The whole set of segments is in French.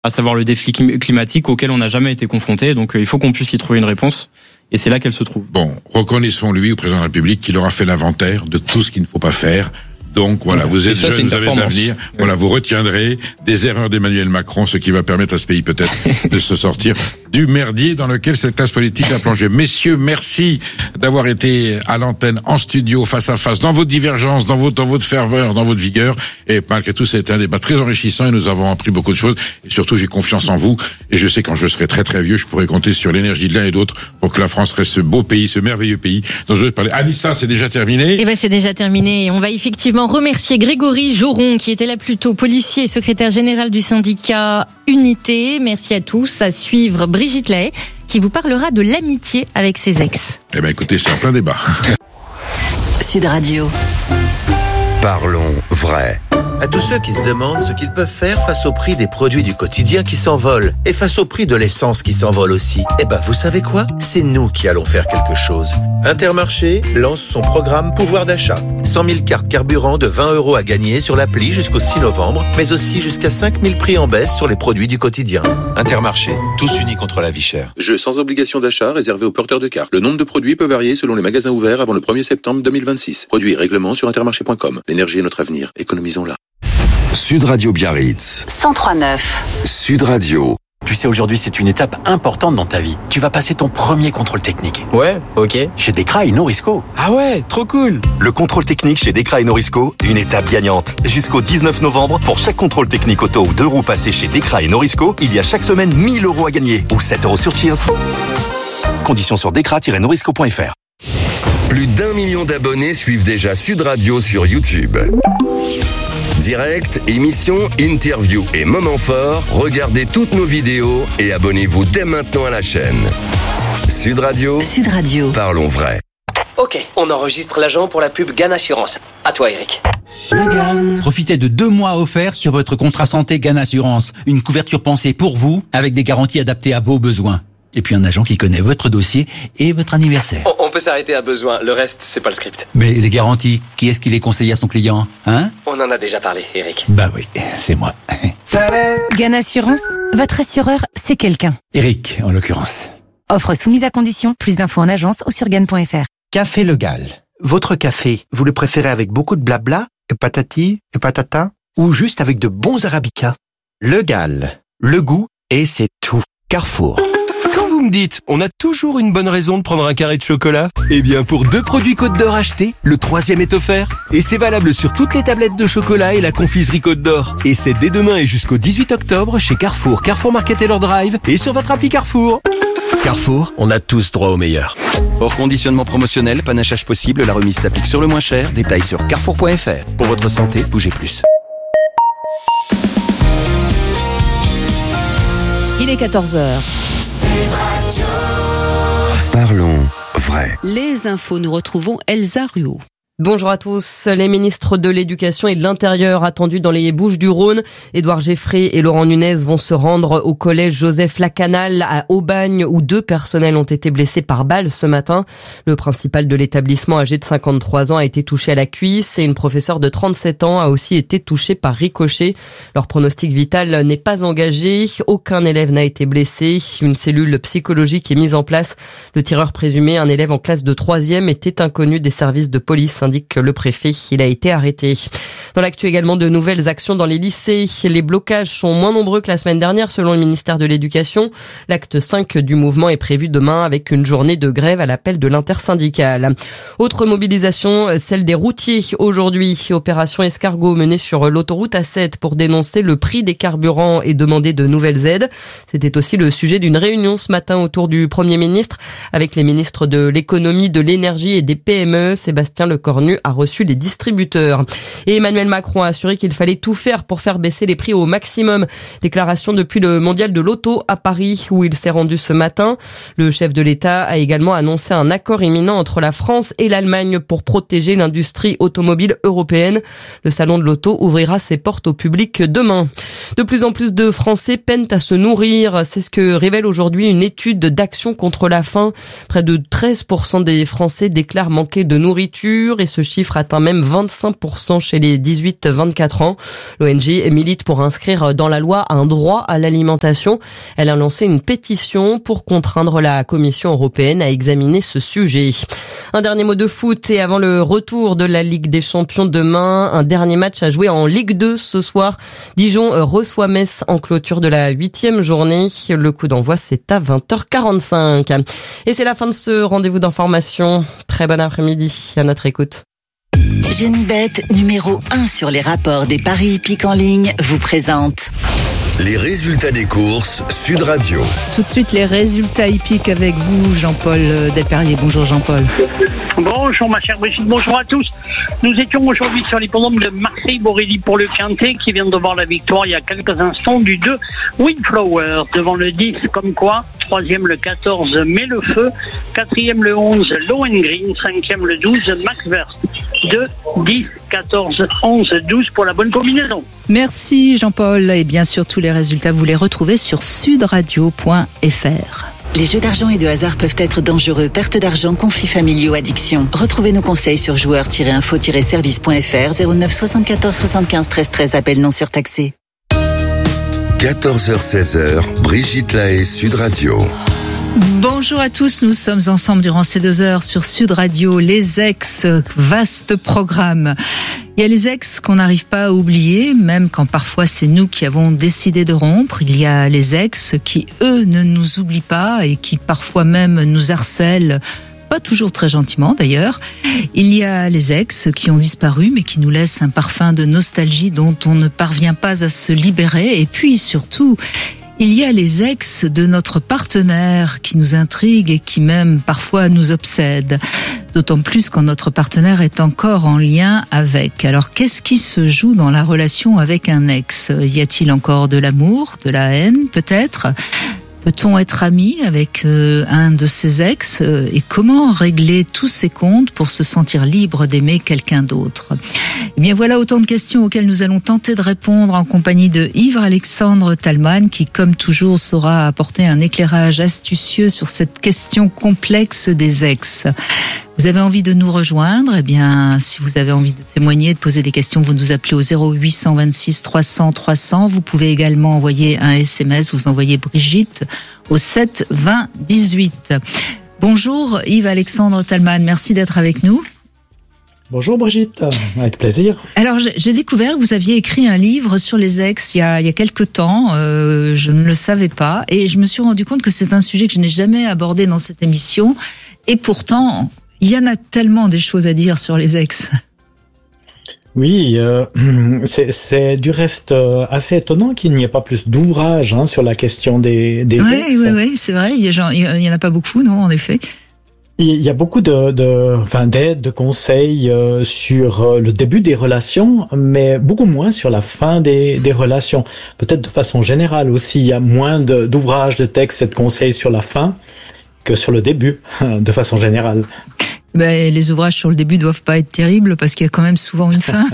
à savoir le défi climatique auquel on n'a jamais été confronté. Donc il faut qu'on puisse y trouver une réponse. Et c'est là qu'elle se trouve. Bon, reconnaissons-lui, au président de la République, qu'il aura fait l'inventaire de tout ce qu'il ne faut pas faire. Donc voilà, vous êtes jeune, vous avez de l'avenir. Voilà, vous retiendrez des erreurs d'Emmanuel Macron, ce qui va permettre à ce pays peut-être de se sortir du merdier dans lequel cette classe politique a plongé. Messieurs, merci d'avoir été à l'antenne, en studio, face à face, dans votre divergence, dans votre ferveur, dans votre vigueur. Et malgré tout, c'était un débat très enrichissant et nous avons appris beaucoup de choses. Et surtout, j'ai confiance en vous. Et je sais quand je serai très très vieux, je pourrai compter sur l'énergie de l'un et d'autre pour que la France reste ce beau pays, ce merveilleux pays dont je vais parler. Anissa, c'est déjà terminé? Eh ben, c'est déjà terminé. On va effectivement remercier Grégory Joron, qui était là plus tôt, policier et secrétaire général du syndicat Unité. Merci à tous. À suivre Brigitte Lahaye, qui vous parlera de l'amitié avec ses ex. Eh ben, écoutez, c'est en plein débat. Sud Radio. Parlons vrai. À tous ceux qui se demandent ce qu'ils peuvent faire face au prix des produits du quotidien qui s'envolent et face au prix de l'essence qui s'envole aussi. Eh ben, vous savez quoi? C'est nous qui allons faire quelque chose. Intermarché lance son programme pouvoir d'achat. 100 000 cartes carburant de 20 € à gagner sur l'appli jusqu'au 6 novembre, mais aussi jusqu'à 5 000 prix en baisse sur les produits du quotidien. Intermarché, tous unis contre la vie chère. Jeu sans obligation d'achat réservé aux porteurs de cartes. Le nombre de produits peut varier selon les magasins ouverts avant le 1er septembre 2026. Produits et règlements sur intermarché.com. L'énergie est notre avenir. Économisons-la. Sud Radio Biarritz. 103.9. Sud Radio. Tu sais, aujourd'hui, c'est une étape importante dans ta vie. Tu vas passer ton premier contrôle technique. Ouais, ok. Chez Dekra et Norisco. Ah ouais, trop cool. Le contrôle technique chez Dekra et Norisco, une étape gagnante. Jusqu'au 19 novembre, pour chaque contrôle technique auto ou 2 roues passées chez Dekra et Norisco, il y a chaque semaine 1 000 € à gagner. Ou 7 € sur Cheers. Conditions sur dekra-norisco.fr. Plus d'1 million d'abonnés suivent déjà Sud Radio sur YouTube. Direct, émissions, interviews et moments forts, regardez toutes nos vidéos et abonnez-vous dès maintenant à la chaîne. Sud Radio. Sud Radio. Parlons vrai. Ok, on enregistre l'agent pour la pub GAN Assurance. À toi, Eric. Profitez de 2 mois offerts sur votre contrat santé GAN Assurance. Une couverture pensée pour vous, avec des garanties adaptées à vos besoins. Et puis un agent qui connaît votre dossier et votre anniversaire. On peut s'arrêter à besoin, le reste, c'est pas le script. Mais les garanties, qui est-ce qui les conseille à son client, hein? On en a déjà parlé, Eric. Bah oui, c'est moi. GAN Assurance, votre assureur, c'est quelqu'un. Eric, en l'occurrence. Offre soumise à condition, plus d'infos en agence ou sur GAN.fr. Café Le Gall. Votre café, vous le préférez avec beaucoup de blabla, et patati, et patata, ou juste avec de bons arabicas? Le Gall. Le goût, et c'est tout. Carrefour. Quand vous me dites, on a toujours une bonne raison de prendre un carré de chocolat, eh bien pour 2 produits Côte d'Or achetés, le 3e est offert. Et c'est valable sur toutes les tablettes de chocolat et la confiserie Côte d'Or. Et c'est dès demain et jusqu'au 18 octobre chez Carrefour, Carrefour Market Taylor Drive et sur votre appli Carrefour. Carrefour, on a tous droit au meilleur. Hors conditionnement promotionnel, panachage possible, la remise s'applique sur le moins cher. Détails sur carrefour.fr. Pour votre santé, bougez plus. Il est 14h. Parlons vrai. Les infos, nous retrouvons Elsa Ruot. Bonjour à tous. Les ministres de l'Éducation et de l'Intérieur attendus dans les Bouches-du-Rhône, Édouard Geffrey et Laurent Nunez, vont se rendre au collège Joseph Lacanal à Aubagne où 2 personnels ont été blessés par balle ce matin. Le principal de l'établissement, âgé de 53 ans, a été touché à la cuisse et une professeure de 37 ans a aussi été touchée par ricochet. Leur pronostic vital n'est pas engagé. Aucun élève n'a été blessé. Une cellule psychologique est mise en place. Le tireur présumé, un élève en classe de 3e, était inconnu des services de police, indique le préfet. Il a été arrêté. Dans l'actu également, de nouvelles actions dans les lycées. Les blocages sont moins nombreux que la semaine dernière selon le ministère de l'Éducation. L'acte 5 du mouvement est prévu demain avec une journée de grève à l'appel de l'intersyndicale. Autre mobilisation, celle des routiers aujourd'hui. Opération escargot menée sur l'autoroute A7 pour dénoncer le prix des carburants et demander de nouvelles aides. C'était aussi le sujet d'une réunion ce matin autour du Premier ministre avec les ministres de l'économie, de l'énergie et des PME. Sébastien Lecornu a reçu les distributeurs. Et Emmanuel Macron a assuré qu'il fallait tout faire pour faire baisser les prix au maximum. Déclaration depuis le mondial de l'auto à Paris où il s'est rendu ce matin. Le chef de l'État a également annoncé un accord imminent entre la France et l'Allemagne pour protéger l'industrie automobile européenne. Le salon de l'auto ouvrira ses portes au public demain. De plus en plus de Français peinent à se nourrir. C'est ce que révèle aujourd'hui une étude d'Action contre la faim. Près de 13% des Français déclarent manquer de nourriture et ce chiffre atteint même 25% chez les 18-24 ans. L'ONG milite pour inscrire dans la loi un droit à l'alimentation. Elle a lancé une pétition pour contraindre la Commission européenne à examiner ce sujet. Un dernier mot de foot et avant le retour de la Ligue des Champions demain, un dernier match à jouer en Ligue 2 ce soir. Dijon reçoit Metz en clôture de la 8e journée. Le coup d'envoi, c'est à 20h45. Et c'est la fin de ce rendez-vous d'information. Très bon après-midi à notre écoute. Genibet, numéro 1 sur les rapports des paris hippiques en ligne, vous présente les résultats des courses Sud Radio. Tout de suite, les résultats hippiques avec vous, Jean-Paul Delperrier. Bonjour Jean-Paul. Bonjour ma chère Brigitte, bonjour à tous. Nous étions aujourd'hui sur l'hippodrome de Marseille-Borély pour le Quintet qui vient de voir la victoire il y a quelques instants du 2 Windflower devant le 10 comme quoi, 3e le 14 Met le Feu, 4e le 11 Lohengrin, 5e le 12 Max Verst. 2, 10, 14, 11, 12 pour la bonne combinaison. Merci Jean-Paul et bien sûr tous les résultats vous les retrouvez sur sudradio.fr. Les jeux d'argent et de hasard peuvent être dangereux. Perte d'argent, conflits familiaux, addiction. Retrouvez nos conseils sur joueurs-info-service.fr 09 74 75 13 13. Appel non surtaxé. 14h-16h, Brigitte Lahaie, Sud Radio. Bonjour à tous, nous sommes ensemble durant ces 2 heures sur Sud Radio, les ex, vaste programme. Il y a les ex qu'on n'arrive pas à oublier, même quand parfois c'est nous qui avons décidé de rompre. Il y a les ex qui, eux, ne nous oublient pas et qui parfois même nous harcèlent, pas toujours très gentiment d'ailleurs. Il y a les ex qui ont disparu mais qui nous laissent un parfum de nostalgie dont on ne parvient pas à se libérer. Et puis surtout, il y a les ex de notre partenaire qui nous intriguent et qui même parfois nous obsèdent. D'autant plus quand notre partenaire est encore en lien avec. Alors qu'est-ce qui se joue dans la relation avec un ex ? Y a-t-il encore de l'amour, de la haine peut-être ? Peut-on être ami avec un de ses ex et comment régler tous ces comptes pour se sentir libre d'aimer quelqu'un d'autre ? Eh bien voilà autant de questions auxquelles nous allons tenter de répondre en compagnie de Yves-Alexandre Talman qui, comme toujours, saura apporter un éclairage astucieux sur cette question complexe des ex. Vous avez envie de nous rejoindre ? Eh bien, si vous avez envie de témoigner, de poser des questions, vous nous appelez au 0826 300 300. Vous pouvez également envoyer un SMS. Vous envoyez Brigitte au 7 20 18. Bonjour Yves-Alexandre Talman, merci d'être avec nous. Bonjour Brigitte, avec plaisir. Alors j'ai découvert que vous aviez écrit un livre sur les ex il y a quelque temps, je ne le savais pas et je me suis rendu compte que c'est un sujet que je n'ai jamais abordé dans cette émission et pourtant il y en a tellement des choses à dire sur les ex. Oui, c'est du reste assez étonnant qu'il n'y ait pas plus d'ouvrages sur la question des ex. Oui, c'est vrai, il y en a pas beaucoup, non, en effet. Il y a beaucoup d'aides, de conseils sur le début des relations, mais beaucoup moins sur la fin des relations. Peut-être de façon générale aussi, il y a moins d'ouvrages, de textes et de conseils sur la fin que sur le début, de façon générale. Ben, les ouvrages sur le début doivent pas être terribles parce qu'il y a quand même souvent une fin.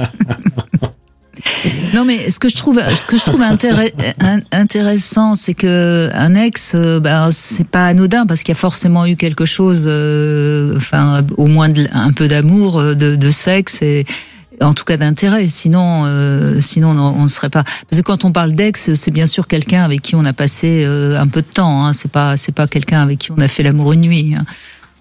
Non, mais ce que je trouve intéressant, c'est que un ex, c'est pas anodin parce qu'il y a forcément eu quelque chose, au moins un peu d'amour, de sexe et en tout cas d'intérêt. Sinon, on ne serait pas. Parce que quand on parle d'ex, c'est bien sûr quelqu'un avec qui on a passé un peu de temps. Hein. C'est pas quelqu'un avec qui on a fait l'amour une nuit. Hein.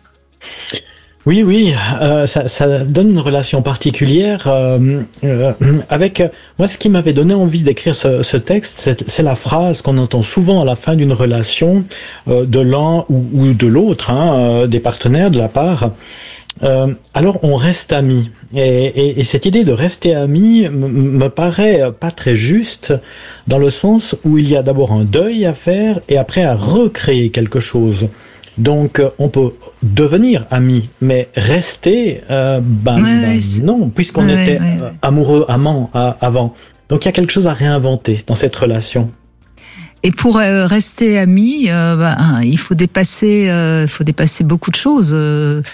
Oui, ça donne une relation particulière avec moi. Ce qui m'avait donné envie d'écrire ce texte, c'est la phrase qu'on entend souvent à la fin d'une relation de l'un ou de l'autre, des partenaires de la part. Alors on reste amis. Et cette idée de rester amis me paraît pas très juste dans le sens où il y a d'abord un deuil à faire et après à recréer quelque chose. Donc on peut devenir amis, mais rester, non, puisqu'on était amoureux, amant avant. Donc il y a quelque chose à réinventer dans cette relation. Et pour rester amis, il faut dépasser beaucoup de choses.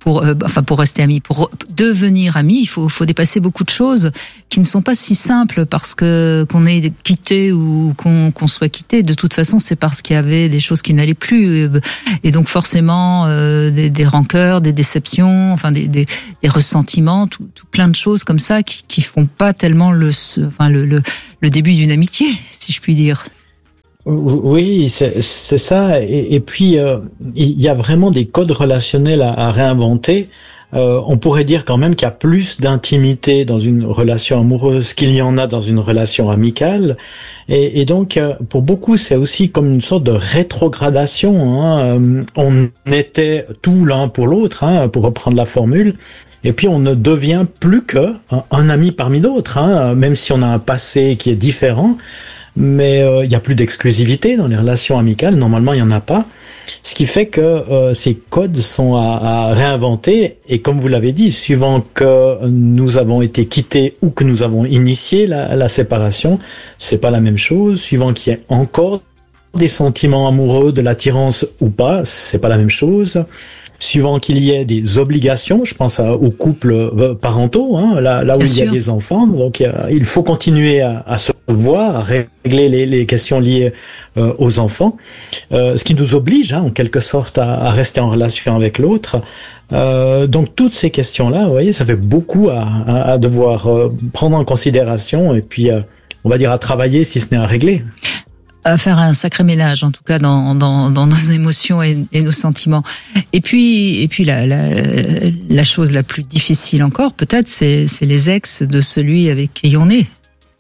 pour rester amis, pour devenir amis, il faut dépasser beaucoup de choses qui ne sont pas si simples parce que qu'on ait quitté ou qu'on soit quitté. De toute façon, c'est parce qu'il y avait des choses qui n'allaient plus, et donc forcément des rancœurs, des déceptions, enfin des ressentiments, tout plein de choses comme ça qui font pas tellement le début d'une amitié, si je puis dire. Oui, c'est ça. Et puis, il y a vraiment des codes relationnels à réinventer. On pourrait dire quand même qu'il y a plus d'intimité dans une relation amoureuse qu'il y en a dans une relation amicale. Et donc, pour beaucoup, c'est aussi comme une sorte de rétrogradation. Hein. On était tout l'un pour l'autre, hein, pour reprendre la formule. Et puis, on ne devient plus qu'un ami parmi d'autres, hein, même si on a un passé qui est différent. Mais il y a plus d'exclusivité dans les relations amicales. Normalement, il y en a pas. Ce qui fait que ces codes sont à réinventer. Et comme vous l'avez dit, suivant que nous avons été quittés ou que nous avons initié la séparation, c'est pas la même chose. Suivant qu'il y ait encore des sentiments amoureux, de l'attirance ou pas, c'est pas la même chose. Suivant qu'il y ait des obligations, je pense aux couples parentaux, hein, là où il y a des enfants, donc il faut continuer à se voir, à régler les questions liées aux enfants, ce qui nous oblige, hein, en quelque sorte, à rester en relation avec l'autre. Donc toutes ces questions-là, vous voyez, ça fait beaucoup à devoir prendre en considération et puis, on va dire, à travailler si ce n'est à régler. À faire un sacré ménage, en tout cas dans nos émotions et nos sentiments. Et puis la chose la plus difficile encore, peut-être, c'est les ex de celui avec qui on est.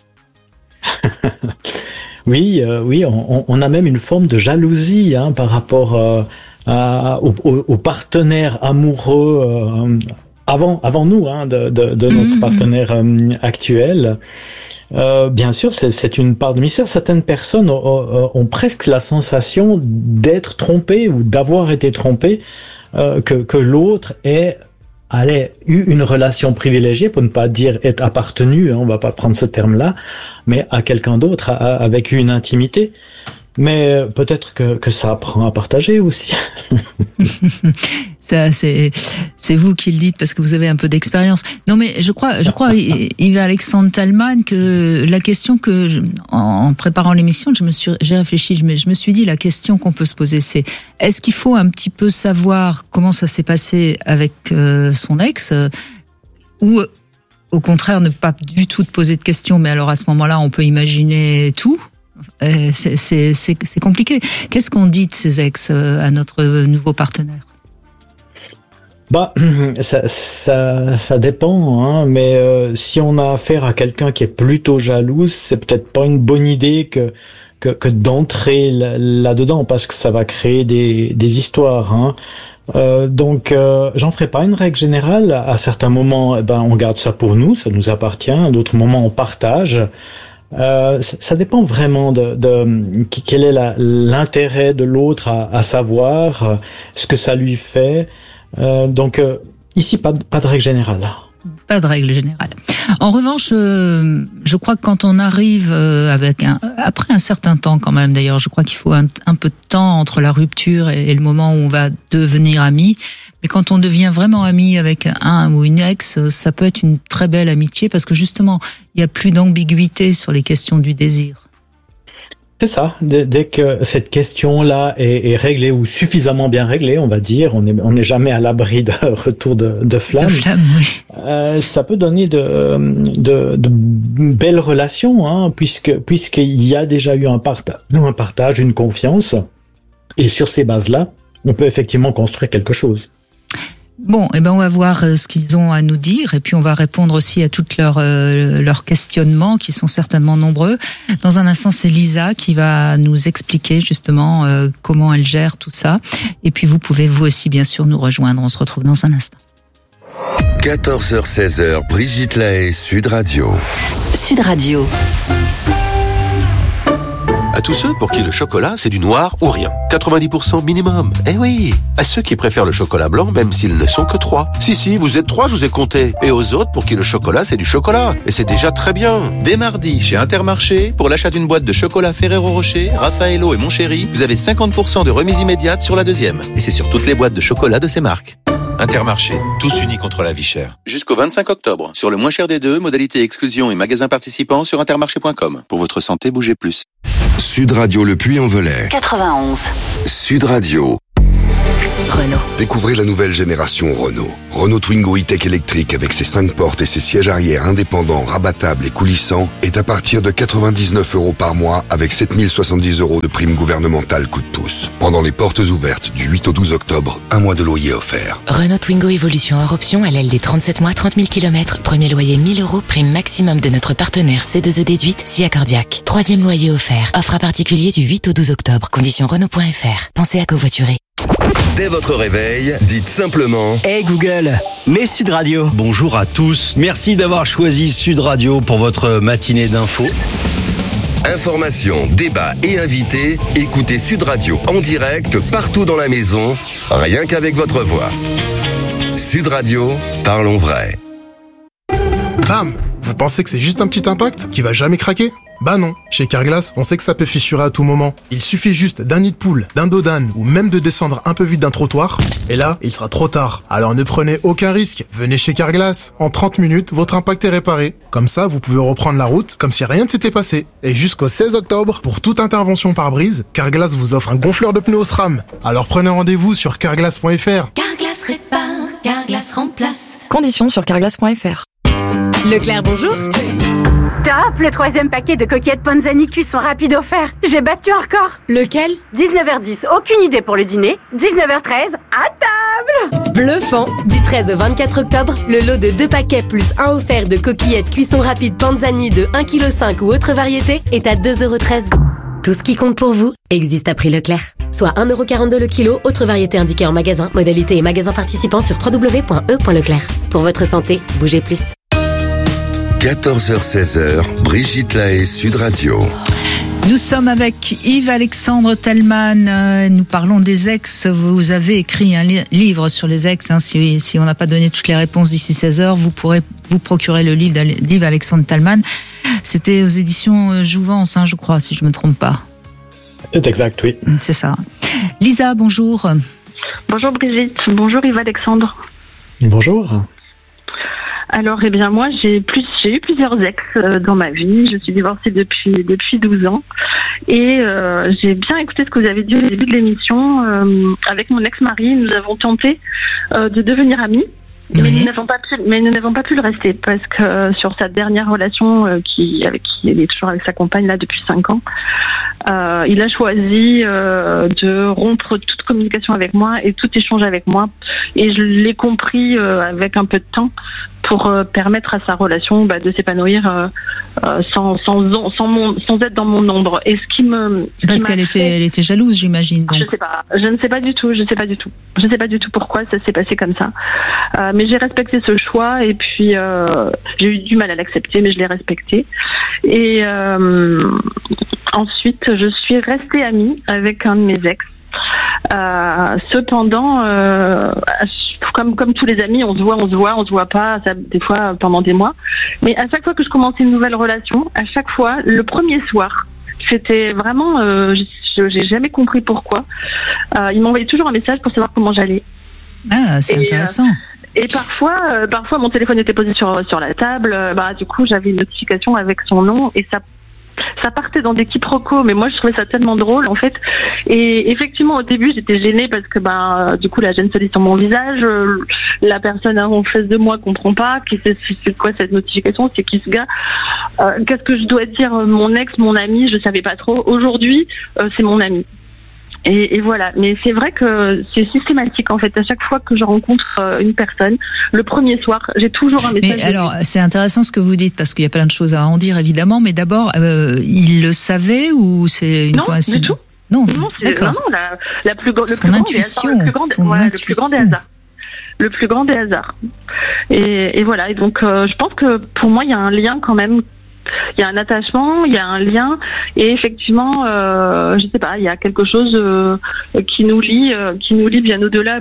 Oui, on a même une forme de jalousie, hein, par rapport aux partenaires amoureux avant nous, hein, de notre partenaire actuel. Bien sûr, c'est une part de mystère. Certaines personnes ont presque la sensation d'être trompées ou d'avoir été trompées, que l'autre ait eu une relation privilégiée, pour ne pas dire être appartenu, hein, on va pas prendre ce terme-là, mais à quelqu'un d'autre, avec une intimité. Mais peut-être que ça apprend à partager aussi. Ça, c'est vous qui le dites parce que vous avez un peu d'expérience. Non, mais je crois, Yves Alexandre Talman, que la question en préparant l'émission, j'ai réfléchi, je me suis dit, la question qu'on peut se poser, c'est est-ce qu'il faut un petit peu savoir comment ça s'est passé avec son ex, ou au contraire ne pas du tout te poser de questions, mais alors à ce moment-là, on peut imaginer tout. C'est compliqué. Qu'est-ce qu'on dit de ces ex à notre nouveau partenaire? Ça dépend, hein, mais si on a affaire à quelqu'un qui est plutôt jaloux, c'est peut-être pas une bonne idée que d'entrer là-dedans, parce que ça va créer des histoires, hein. Donc j'en ferai pas une règle générale. À certains moments, on garde ça pour nous, ça nous appartient. À d'autres moments, on partage. Ça dépend vraiment de quel est l'intérêt de l'autre à savoir ce que ça lui fait. Donc ici pas de règle générale. Pas de règle générale. En revanche, je crois que quand on arrive après un certain temps quand même, d'ailleurs, je crois qu'il faut un peu de temps entre la rupture et le moment où on va devenir amis. Mais quand on devient vraiment ami avec un ou une ex, ça peut être une très belle amitié parce que justement, il y a plus d'ambiguïté sur les questions du désir. C'est ça. Dès que cette question-là est réglée ou suffisamment bien réglée, on va dire, on n'est jamais à l'abri de retour de flamme. Oui. Ça peut donner de belles relations, hein, puisqu'il y a déjà eu un partage, une confiance, et sur ces bases-là, on peut effectivement construire quelque chose. Bon, on va voir ce qu'ils ont à nous dire et puis on va répondre aussi à toutes leurs questionnements qui sont certainement nombreux. Dans un instant, c'est Lisa qui va nous expliquer justement comment elle gère tout ça. Et puis vous pouvez vous aussi bien sûr nous rejoindre. On se retrouve dans un instant. 14h-16h, Brigitte Lahaie, Sud Radio. Sud Radio. À tous ceux pour qui le chocolat, c'est du noir ou rien. 90% minimum. Eh oui. À ceux qui préfèrent le chocolat blanc, même s'ils ne sont que 3. Si, vous êtes 3, je vous ai compté. Et aux autres pour qui le chocolat, c'est du chocolat. Et c'est déjà très bien. Dès mardi, chez Intermarché, pour l'achat d'une boîte de chocolat Ferrero Rocher, Raffaello et Montchéri, vous avez 50% de remise immédiate sur la deuxième. Et c'est sur toutes les boîtes de chocolat de ces marques. Intermarché, tous unis contre la vie chère. Jusqu'au 25 octobre. Sur le moins cher des deux, modalité exclusion et magasins participants sur intermarché.com. Pour votre santé, bougez plus. Sud Radio Le Puy-en-Velay. 91. Sud Radio. Renault. Découvrez la nouvelle génération Renault. Renault Twingo E-Tech électrique avec ses 5 portes et ses sièges arrière indépendants, rabattables et coulissants est à partir de 99 € par mois avec 7070 € de prime gouvernementale coup de pouce. Pendant les portes ouvertes du 8 au 12 octobre, un mois de loyer offert. Renault Twingo Evolution hors option à l'aile des 37 mois, 30 000 km. Premier loyer 1000 €, prime maximum de notre partenaire C2E déduite, SIA Cardiac. Troisième loyer offert. Offre à particulier du 8 au 12 octobre. Conditions Renault.fr. Pensez à covoiturer. Dès votre réveil, dites simplement Hey Google, mets Sud Radio. Bonjour à tous. Merci d'avoir choisi Sud Radio pour votre matinée d'infos. Informations, débats et invités, écoutez Sud Radio en direct partout dans la maison, rien qu'avec votre voix. Sud Radio, parlons vrai. Bam! Vous pensez que c'est juste un petit impact qui va jamais craquer? Bah non, chez Carglass, on sait que ça peut fissurer à tout moment. Il suffit juste d'un nid de poule, d'un dos d'âne ou même de descendre un peu vite d'un trottoir, et là, il sera trop tard. Alors ne prenez aucun risque, venez chez Carglass. En 30 minutes, votre impact est réparé. Comme ça, vous pouvez reprendre la route comme si rien ne s'était passé. Et jusqu'au 16 octobre, pour toute intervention par brise, Carglass vous offre un gonfleur de pneus SRAM. Alors prenez rendez-vous sur carglass.fr. Carglass répare, Carglass remplace. Conditions sur carglass.fr. Leclerc, bonjour. Top, le 3e paquet de coquillettes Panzani cuisson rapide offert. J'ai battu un record. Lequel? 19h10, aucune idée pour le dîner. 19h13, à table. Bluffant. Du 13 au 24 octobre, le lot de 2 paquets plus 1 offert de coquillettes cuisson rapide Panzani de 1,5 kg ou autre variété est à 2,13 €. Tout ce qui compte pour vous existe à prix Leclerc. Soit 1,42 € le kilo, autre variété indiquée en magasin. Modalité et magasin participant sur www.e.leclerc. Pour votre santé, bougez plus. 14h-16h, Brigitte Lahaie, Sud Radio. Nous sommes avec Yves-Alexandre Tallmann. Nous parlons des ex. Vous avez écrit un livre sur les ex. Si on n'a pas donné toutes les réponses d'ici 16h, vous pourrez vous procurer le livre d'Yves-Alexandre Tallmann. C'était aux éditions Jouvence, je crois, si je ne me trompe pas. C'est exact, oui. C'est ça. Lisa, bonjour. Bonjour Brigitte. Bonjour Yves-Alexandre. Bonjour. Alors, moi, j'ai eu plusieurs ex dans ma vie. Je suis divorcée depuis 12 ans. Et j'ai bien écouté ce que vous avez dit au début de l'émission. Avec mon ex-mari, nous avons tenté de devenir amis. Mais nous n'avons pas pu le rester parce que sur sa dernière relation avec qui il est toujours avec sa compagne là depuis 5 ans, il a choisi de rompre toute communication avec moi et tout échange avec moi, et je l'ai compris avec un peu de temps pour permettre à sa relation de s'épanouir sans être dans mon ombre. Et ce qui me elle était jalouse, j'imagine. Donc. Je ne sais pas du tout. Je sais pas du tout pourquoi ça s'est passé comme ça. Mais j'ai respecté ce choix, et puis j'ai eu du mal à l'accepter, mais je l'ai respecté. Et ensuite, je suis restée amie avec un de mes ex. Cependant, comme tous les amis, on se voit pas, ça, des fois pendant des mois. Mais à chaque fois que je commençais une nouvelle relation, à chaque fois, le premier soir, c'était vraiment, j'ai jamais compris pourquoi. Il m'envoyait toujours un message pour savoir comment j'allais. Ah, c'est intéressant. Et parfois mon téléphone était posé sur la table. Du coup, j'avais une notification avec son nom, et ça partait dans des quiproquos, mais moi je trouvais ça tellement drôle en fait. Et effectivement, au début j'étais gênée parce que du coup la gêne se lit sur mon visage. La personne en face de moi comprend pas c'est quoi cette notification, c'est qui ce gars, qu'est-ce que je dois dire, mon ex, mon ami, je savais pas trop. Aujourd'hui c'est mon ami. Et voilà, mais c'est vrai que c'est systématique en fait. À chaque fois que je rencontre une personne, le premier soir, j'ai toujours un message. Mais alors, c'est intéressant ce que vous dites, parce qu'il y a plein de choses à en dire évidemment. Mais d'abord, il le savait ou c'est une coïncidence? Non, c'est vraiment la plus grande intuition, le plus grand des hasards. Le plus grand des hasards. Et voilà. Et donc, je pense que pour moi, il y a un lien quand même. Il y a un attachement, il y a un lien, et effectivement, je sais pas, il y a quelque chose qui nous lie bien au-delà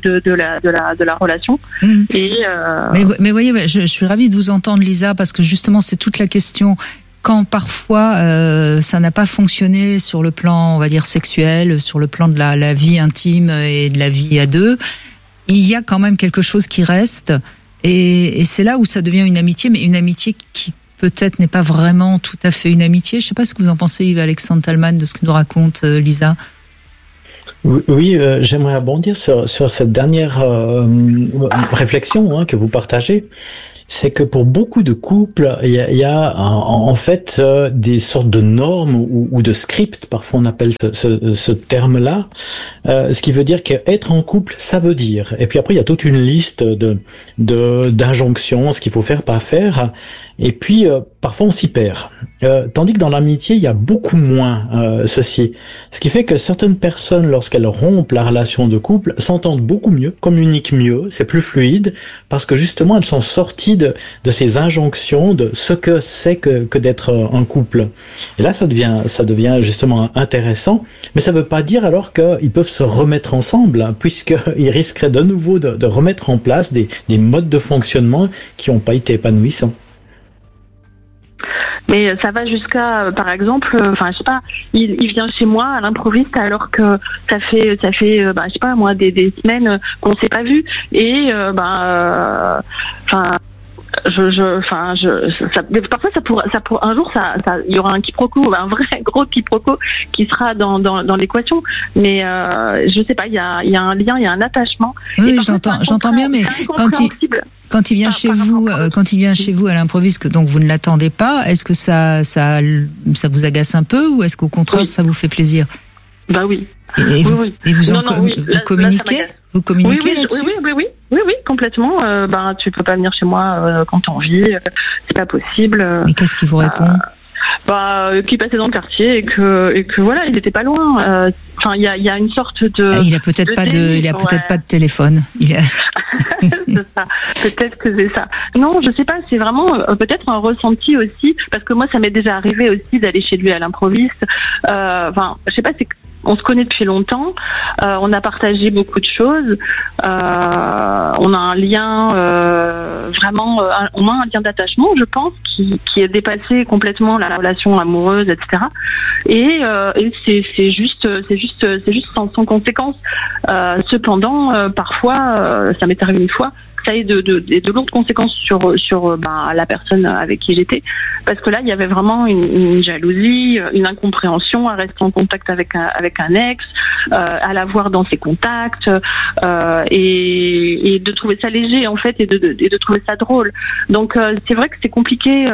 de la relation. Et mais voyez, je suis ravie de vous entendre, Lisa, parce que justement, c'est toute la question. Quand parfois ça n'a pas fonctionné sur le plan, on va dire, sexuel, sur le plan de la vie intime et de la vie à deux. il y a quand même quelque chose qui reste, et c'est là où ça devient une amitié, mais une amitié qui peut-être n'est pas vraiment tout à fait une amitié. Je ne sais pas ce que vous en pensez, Yves-Alexandre Thalmann, de ce que nous raconte Lisa. Oui, j'aimerais rebondir sur cette dernière réflexion que vous partagez. C'est que pour beaucoup de couples, il y a en fait des sortes de normes ou de scripts, parfois on appelle ce terme-là, ce qui veut dire qu'être en couple, ça veut dire. Et puis après, il y a toute une liste d'injonctions, ce qu'il faut faire, pas faire. Et puis, parfois, on s'y perd. Tandis que dans l'amitié, il y a beaucoup moins ceci. Ce qui fait que certaines personnes, lorsqu'elles rompent la relation de couple, s'entendent beaucoup mieux, communiquent mieux, c'est plus fluide, parce que justement, elles sont sorties de ces injonctions, de ce que c'est que d'être en couple. Et là, ça devient justement intéressant, mais ça ne veut pas dire alors qu'ils peuvent se remettre ensemble, puisqu'ils risqueraient de nouveau de remettre en place des modes de fonctionnement qui n'ont pas été épanouissants. Mais ça va jusqu'à, par exemple, je sais pas, il vient chez moi à l'improviste alors que ça fait, je sais pas moi, des semaines qu'on s'est pas vu, et parfois un jour il y aura un quiproquo, un vrai gros quiproquo qui sera dans l'équation, mais je sais pas, il y a un lien, il y a un attachement. Oui, j'entends bien, mais quand il vient chez vous, à l'improviste, donc vous ne l'attendez pas, est-ce que ça vous agace un peu, ou est-ce qu'au contraire ça vous fait plaisir? Bah oui. Et vous communiquez? Vous communiquez là-dessus? Oui, complètement. Tu peux pas venir chez moi quand t'as envie, c'est pas possible. Et qu'est-ce qu'il vous répond? Qu'il passait dans le quartier et que voilà, il était pas loin. Il y a une sorte de. Il a peut-être pas de téléphone. C'est ça. Peut-être que c'est ça. Non, je sais pas. C'est vraiment peut-être un ressenti aussi, parce que moi, ça m'est déjà arrivé aussi d'aller chez lui à l'improviste. Je sais pas. On se connaît depuis longtemps, on a partagé beaucoup de choses, on a un lien on a un lien d'attachement, je pense, qui est dépassé complètement la relation amoureuse, etc. Et c'est juste sans conséquence. Cependant, parfois, ça m'est arrivé une fois, ça ait de lourdes conséquences sur la personne avec qui j'étais, parce que là il y avait vraiment une jalousie, une incompréhension à rester en contact avec un ex, à la voir dans ses contacts, et de trouver ça léger en fait, et de trouver ça drôle. Donc c'est vrai que c'est compliqué.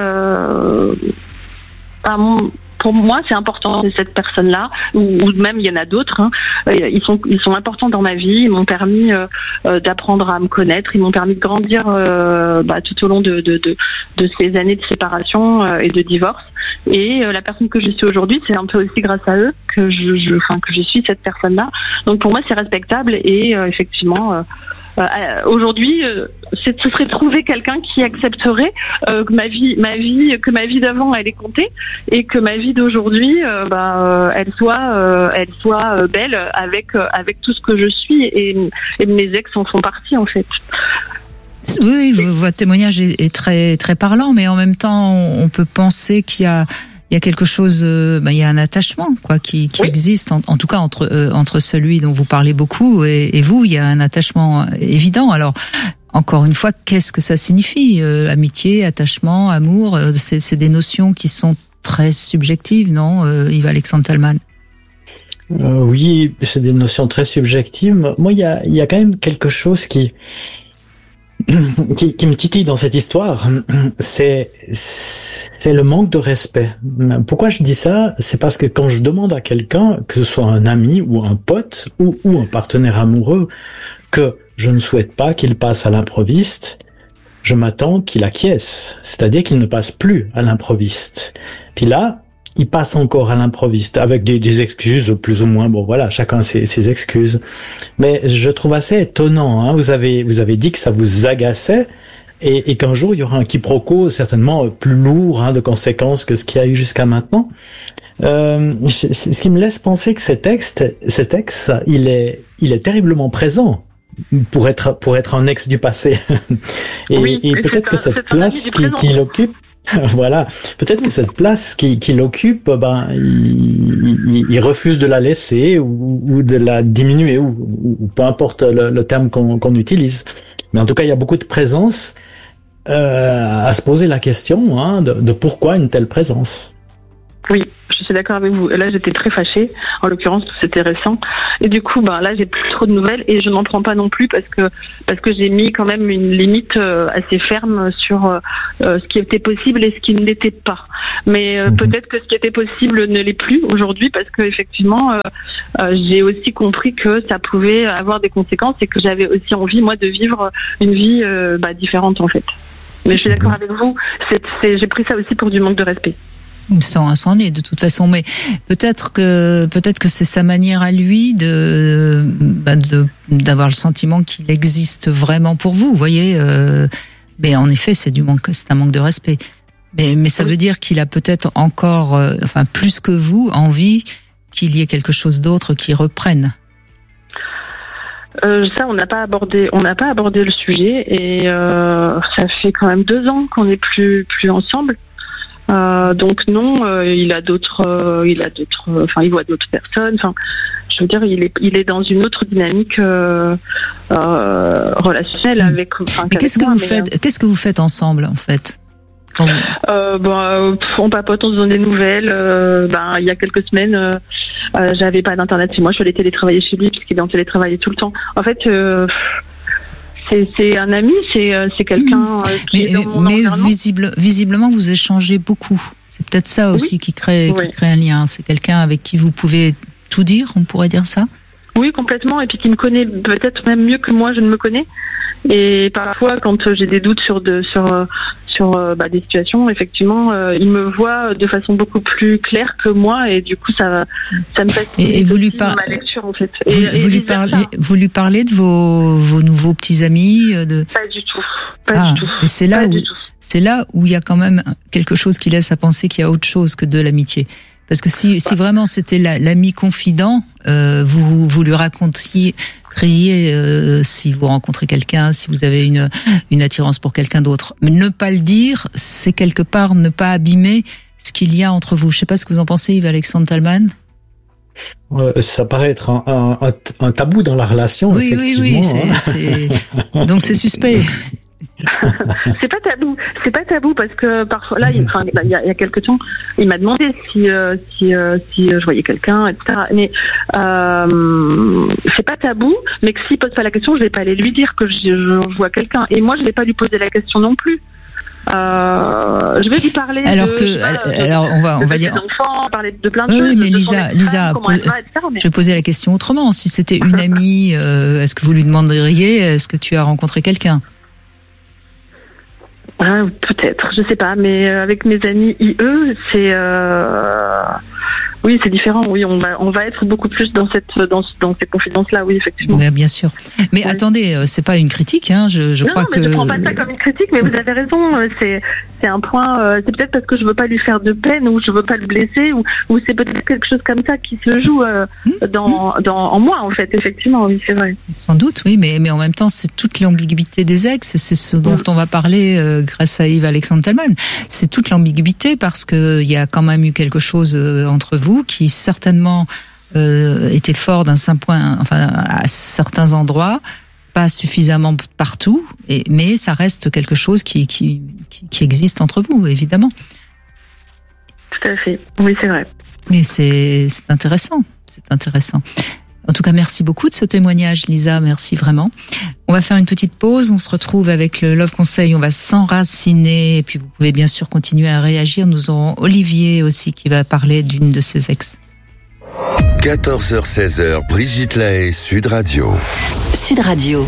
Pour moi, c'est important, cette personne-là, ou même il y en a d'autres. Ils sont importants dans ma vie. Ils m'ont permis d'apprendre à me connaître. Ils m'ont permis de grandir tout au long de ces années de séparation et de divorce. Et la personne que je suis aujourd'hui, c'est un peu aussi grâce à eux que je suis cette personne-là. Donc pour moi, c'est respectable, et effectivement. Aujourd'hui, ce serait trouver quelqu'un qui accepterait que ma vie d'avant elle est comptée, et que ma vie d'aujourd'hui elle soit belle avec tout ce que je suis, et mes ex en font partie en fait. Oui, votre témoignage est très très parlant, mais en même temps on peut penser qu'il y a quelque chose, il y a un attachement qui existe, en tout cas entre celui dont vous parlez beaucoup et vous, il y a un attachement évident. Alors encore une fois, qu'est-ce que ça signifie, amitié, attachement, amour? C'est des notions qui sont très subjectives, non, Yves-Alexandre Thalmann? Oui, c'est des notions très subjectives. Moi, il y a quand même quelque chose qui me titille dans cette histoire, c'est le manque de respect. Pourquoi je dis ça? C'est parce que quand je demande à quelqu'un, que ce soit un ami ou un pote ou un partenaire amoureux, que je ne souhaite pas qu'il passe à l'improviste, je m'attends qu'il acquiesce, c'est-à-dire qu'il ne passe plus à l'improviste. Puis là, il passe encore à l'improviste avec des excuses plus ou moins, chacun ses excuses. Mais je trouve assez étonnant, vous avez dit que ça vous agaçait, et qu'un jour il y aura un quiproquo certainement plus lourd de conséquences que ce qu'il y a eu jusqu'à maintenant. Ce qui me laisse penser que cet ex, il est terriblement présent pour être un ex du passé. et peut-être que cette place qu'il occupe, Voilà. Peut-être que cette place qu'il occupe, il refuse de la laisser ou de la diminuer ou peu importe le terme qu'on utilise. Mais en tout cas, il y a beaucoup de présence à se poser la question de pourquoi une telle présence. Oui, je suis d'accord avec vous. Là, j'étais très fâchée. En l'occurrence, c'était récent. Et du coup, là, j'ai plus trop de nouvelles et je n'en prends pas non plus parce que j'ai mis quand même une limite assez ferme sur ce qui était possible et ce qui ne l'était pas. Mais peut-être que ce qui était possible ne l'est plus aujourd'hui parce que effectivement, j'ai aussi compris que ça pouvait avoir des conséquences et que j'avais aussi envie, moi, de vivre une vie différente en fait. Mais je suis d'accord avec vous. J'ai pris ça aussi pour du manque de respect. Ça en est de toute façon, mais peut-être que c'est sa manière à lui d'avoir le sentiment qu'il existe vraiment pour vous. Vous voyez, mais en effet, c'est un manque de respect. Mais ça veut dire qu'il a peut-être encore, plus que vous, envie qu'il y ait quelque chose d'autre qui reprenne. Ça, on n'a pas abordé le sujet et ça fait quand même 2 ans qu'on n'est plus ensemble. Donc non, il voit d'autres personnes. Enfin, je veux dire, il est dans une autre dynamique relationnelle avec. Mais qu'est-ce que vous faites ensemble en fait? On papote, on se donne des nouvelles. Il y a quelques semaines, j'avais pas d'internet chez moi. Je suis allée télétravailler chez lui puisqu'il est en télétravail tout le temps. En fait. C'est un ami, c'est quelqu'un qui est dans mon environnement. Visiblement, vous échangez beaucoup. C'est peut-être ça aussi qui crée un lien. C'est quelqu'un avec qui vous pouvez tout dire, on pourrait dire ça? Oui, complètement. Et puis qui me connaît peut-être même mieux que moi, je ne me connais. Et parfois, quand j'ai des doutes sur des situations, effectivement, il me voit de façon beaucoup plus claire que moi, et du coup, ça me facilite ma lecture, en fait. Vous lui parlez de vos nouveaux petits amis Pas du tout. Pas du tout. Et c'est là où il y a quand même quelque chose qui laisse à penser qu'il y a autre chose que de l'amitié. Parce que si vraiment c'était l'ami confident, vous lui racontiez si vous rencontrez quelqu'un, si vous avez une attirance pour quelqu'un d'autre. Mais ne pas le dire, c'est quelque part ne pas abîmer ce qu'il y a entre vous. Je sais pas ce que vous en pensez, Yves-Alexandre Talman. Ça paraît être un tabou dans la relation. Oui, donc c'est suspect. C'est pas tabou parce que parfois là, il y a quelques temps, il m'a demandé si je voyais quelqu'un, etc. Mais c'est pas tabou, mais que s'il pose pas la question, je vais pas aller lui dire que je vois quelqu'un. Et moi, je vais pas lui poser la question non plus. Je vais lui parler on va dire enfants, parler de plein de choses. Oui, mais Lisa, je vais poser la question autrement. Si c'était une amie, est-ce que vous lui demanderiez, est-ce que tu as rencontré quelqu'un? Peut-être, je sais pas, mais avec mes amis IE, c'est oui, c'est différent. Oui, on va être beaucoup plus dans ces confidences-là, oui, effectivement. Ouais, bien sûr. Mais attendez, c'est pas une critique, hein. Je crois que. Je prends pas ça comme une critique, mais vous avez raison. C'est un point. C'est peut-être parce que je veux pas lui faire de peine ou je veux pas le blesser ou c'est peut-être quelque chose comme ça qui se joue en moi, en fait. Effectivement, oui, c'est vrai. Sans doute, oui, mais en même temps, c'est toute l'ambiguïté des ex. C'est ce dont on va parler grâce à Yves-Alexandre Talman. C'est toute l'ambiguïté parce que il y a quand même eu quelque chose entre vous qui certainement était fort d'un certain point, à certains endroits, pas suffisamment partout, mais ça reste quelque chose qui existe entre vous, évidemment. Tout à fait, oui, c'est vrai. Mais c'est intéressant, En tout cas, merci beaucoup de ce témoignage, Lisa, merci vraiment. On va faire une petite pause, on se retrouve avec le Love Conseil, on va s'enraciner, et puis vous pouvez bien sûr continuer à réagir. Nous aurons Olivier aussi qui va parler d'une de ses ex. 14h-16h, Brigitte Lahaie, Sud Radio. Sud Radio.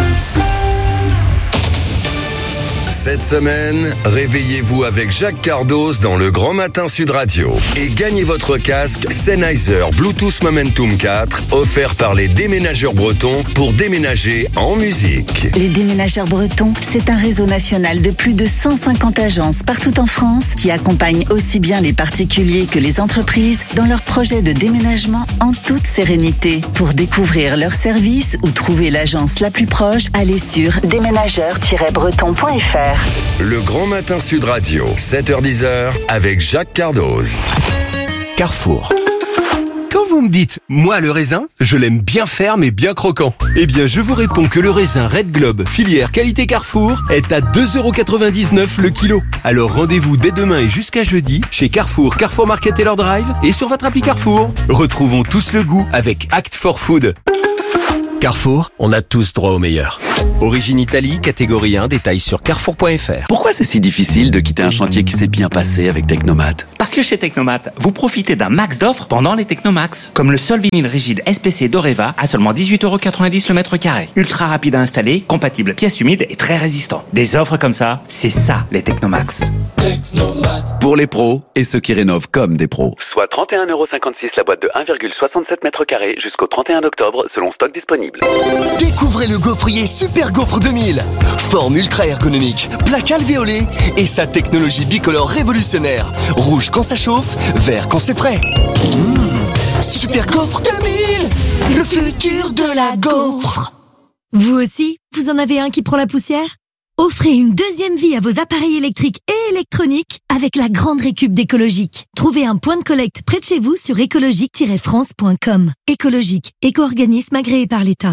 Cette semaine, réveillez-vous avec Jacques Cardos dans le Grand Matin Sud Radio et gagnez votre casque Sennheiser Bluetooth Momentum 4 offert par les déménageurs bretons pour déménager en musique. Les déménageurs bretons, c'est un réseau national de plus de 150 agences partout en France qui accompagnent aussi bien les particuliers que les entreprises dans leurs projets de déménagement en toute sérénité. Pour découvrir leurs services ou trouver l'agence la plus proche, allez sur déménageurs-bretons.fr. Le Grand Matin Sud Radio, 7h-10h, avec Jacques Cardoz. Carrefour. Quand vous me dites « moi le raisin, je l'aime bien ferme et bien croquant », eh bien je vous réponds que le raisin Red Globe, filière qualité Carrefour, est à 2,99€ le kilo. Alors rendez-vous dès demain et jusqu'à jeudi chez Carrefour, Carrefour Market Taylor Drive et sur votre appli Carrefour. Retrouvons tous le goût avec Act for Food. Carrefour, on a tous droit au meilleur. Origine Italie, catégorie 1, détails sur carrefour.fr. Pourquoi c'est si difficile de quitter un chantier qui s'est bien passé avec Technomat ? Parce que chez Technomat, vous profitez d'un max d'offres pendant les Technomax. Comme le sol vinyle rigide SPC d'Oreva à seulement 18,90€ le mètre carré. Ultra rapide à installer, compatible pièces humides et très résistant. Des offres comme ça, c'est ça les Technomax. Technomat. Pour les pros et ceux qui rénovent comme des pros. Soit 31,56€ la boîte de 1,67 mètres carrés jusqu'au 31 octobre selon stock disponible. Découvrez le gaufrier Super Gaufre 2000. Forme ultra ergonomique, plaque alvéolée et sa technologie bicolore révolutionnaire. Rouge quand ça chauffe, vert quand c'est prêt. Super Gaufre 2000, le futur de la gaufre. Vous aussi, vous en avez un qui prend la poussière ? Offrez une deuxième vie à vos appareils électriques et électroniques avec la grande récup d'Écologique. Trouvez un point de collecte près de chez vous sur écologique-france.com. Écologique, éco-organisme agréé par l'État.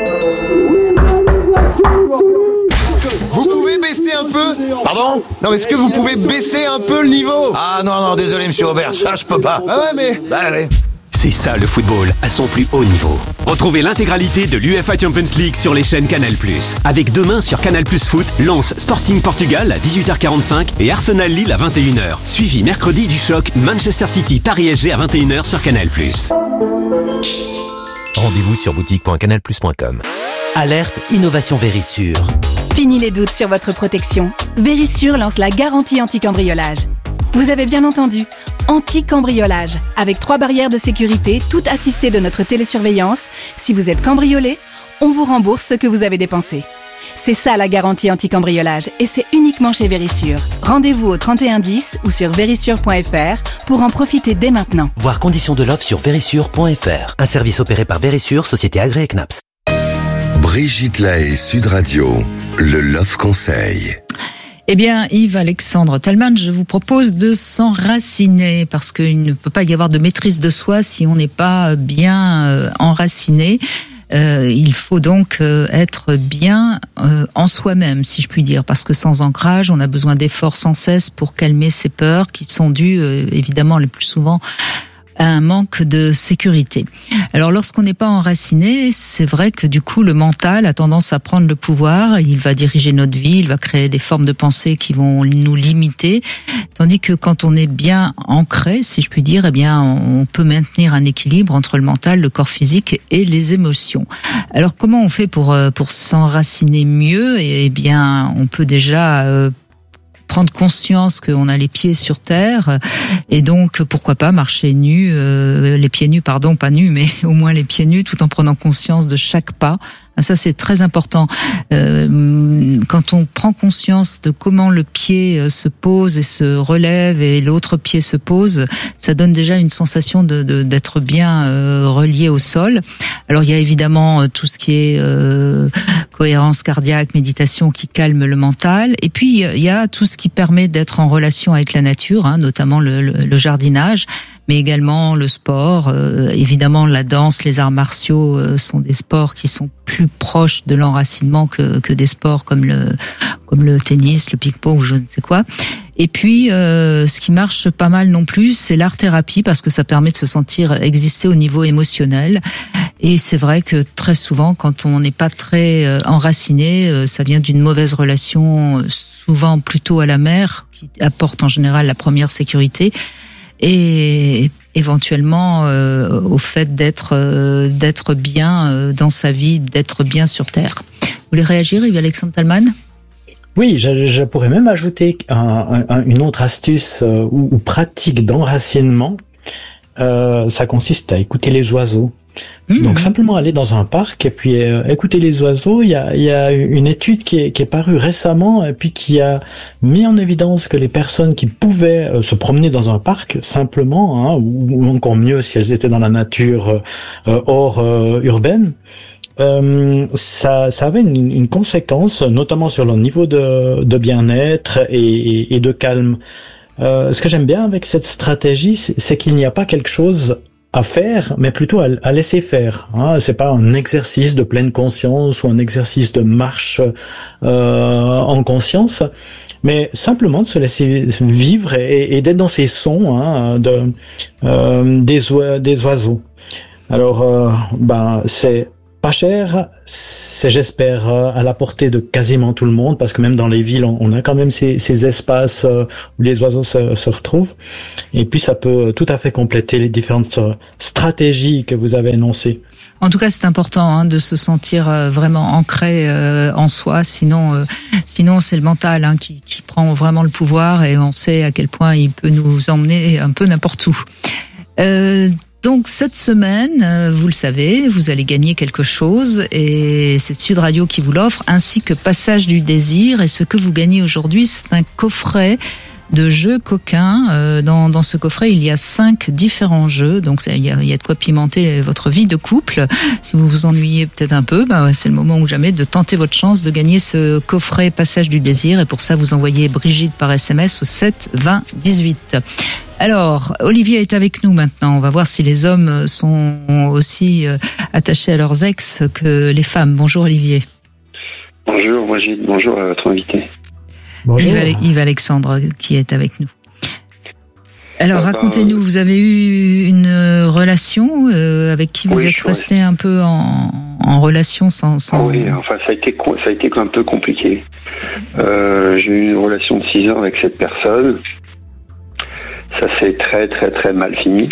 Vous pouvez baisser un peu ? Pardon ? Non, est-ce que vous pouvez baisser un peu le niveau ? Ah non, désolé monsieur Aubert, ça je peux pas. Ah ouais, mais... Bah allez. C'est ça le football à son plus haut niveau. Retrouvez l'intégralité de l'UEFA Champions League sur les chaînes Canal+. Avec demain sur Canal+ Foot, Lens Sporting Portugal à 18h45 et Arsenal Lille à 21h. Suivi mercredi du choc Manchester City Paris SG à 21h sur Canal+. Rendez-vous sur boutique.canalplus.com. Alerte Innovation Vérissure. Fini les doutes sur votre protection. Vérissure lance la garantie anti-cambriolage. Vous avez bien entendu, anti-cambriolage, avec 3 barrières de sécurité, toutes assistées de notre télésurveillance. Si vous êtes cambriolé, on vous rembourse ce que vous avez dépensé. C'est ça la garantie anti-cambriolage, et c'est uniquement chez Vérissure. Rendez-vous au 3110 ou sur vérissure.fr pour en profiter dès maintenant. Voir conditions de l'offre sur vérissure.fr. Un service opéré par Vérissure, société agréée CNAPS. Brigitte Lahaie, Sud Radio, le Love Conseil. Eh bien, Yves-Alexandre Talman, je vous propose de s'enraciner parce qu'il ne peut pas y avoir de maîtrise de soi si on n'est pas bien enraciné. Il faut donc être bien en soi-même, si je puis dire, parce que sans ancrage, on a besoin d'efforts sans cesse pour calmer ces peurs qui sont dues, évidemment, le plus souvent à un manque de sécurité. Alors lorsqu'on n'est pas enraciné, c'est vrai que du coup le mental a tendance à prendre le pouvoir, il va diriger notre vie, il va créer des formes de pensée qui vont nous limiter, tandis que quand on est bien ancré, si je puis dire, eh bien on peut maintenir un équilibre entre le mental, le corps physique et les émotions. Alors comment on fait pour s'enraciner mieux ? Eh bien on peut déjà prendre conscience qu'on a les pieds sur terre et donc pourquoi pas marcher nu, les pieds nus, pardon, pas nus, mais au moins les pieds nus, tout en prenant conscience de chaque pas. Ça, c'est très important. Quand on prend conscience de comment le pied se pose et se relève et l'autre pied se pose, ça donne déjà une sensation d'être bien relié au sol. Alors, il y a évidemment tout ce qui est cohérence cardiaque, méditation qui calme le mental. Et puis, il y a tout ce qui permet d'être en relation avec la nature, hein, notamment le jardinage, mais également le sport. Évidemment, la danse, les arts martiaux sont des sports qui sont plus proches de l'enracinement que des sports comme le tennis, le ping-pong ou je ne sais quoi. Et puis, ce qui marche pas mal non plus, c'est l'art-thérapie parce que ça permet de se sentir exister au niveau émotionnel. Et c'est vrai que très souvent, quand on n'est pas très enraciné, ça vient d'une mauvaise relation, souvent plutôt à la mère, qui apporte en général la première sécurité. Et éventuellement au fait d'être bien dans sa vie, d'être bien sur terre. Vous voulez réagir, Yves-Alexandre Talman ? Oui, je pourrais même ajouter une autre astuce ou pratique d'enracinement. Ça consiste à écouter les oiseaux. Donc simplement aller dans un parc et puis écouter les oiseaux. Il y a une étude qui est parue récemment et puis qui a mis en évidence que les personnes qui pouvaient se promener dans un parc simplement, hein, ou encore mieux si elles étaient dans la nature hors urbaine, ça avait une conséquence, notamment sur leur niveau de bien-être et de calme. Ce que j'aime bien avec cette stratégie, c'est qu'il n'y a pas quelque chose à faire, mais plutôt à laisser faire. C'est pas un exercice de pleine conscience ou un exercice de marche en conscience, mais simplement de se laisser vivre et d'être dans ces sons des oiseaux. Alors, c'est pas cher, c'est j'espère à la portée de quasiment tout le monde, parce que même dans les villes, on a quand même ces espaces où les oiseaux se retrouvent. Et puis ça peut tout à fait compléter les différentes stratégies que vous avez énoncées. En tout cas, c'est important de se sentir vraiment ancré en soi, sinon c'est le mental qui prend vraiment le pouvoir, et on sait à quel point il peut nous emmener un peu n'importe où. Donc cette semaine, vous le savez, vous allez gagner quelque chose, et c'est Sud Radio qui vous l'offre, ainsi que Passage du désir. Et ce que vous gagnez aujourd'hui, c'est un coffret de jeux coquins. Dans ce coffret, il y a 5 différents jeux, donc il y a de quoi pimenter votre vie de couple. Si vous vous ennuyez peut-être un peu, c'est le moment ou jamais de tenter votre chance de gagner ce coffret Passage du désir. Et pour ça, vous envoyez Brigitte par SMS au 7 20 18. Alors, Olivier est avec nous maintenant. On va voir si les hommes sont aussi attachés à leurs ex que les femmes. Bonjour Olivier. Bonjour Brigitte, bonjour à votre invité. Bonjour. Yves Alexandre qui est avec nous. Alors, racontez-nous, vous avez eu une relation avec qui vous êtes resté un peu en relation sans... Oui, enfin ça a été un peu compliqué. J'ai eu une relation de 6 ans avec cette personne. Ça s'est très très très mal fini.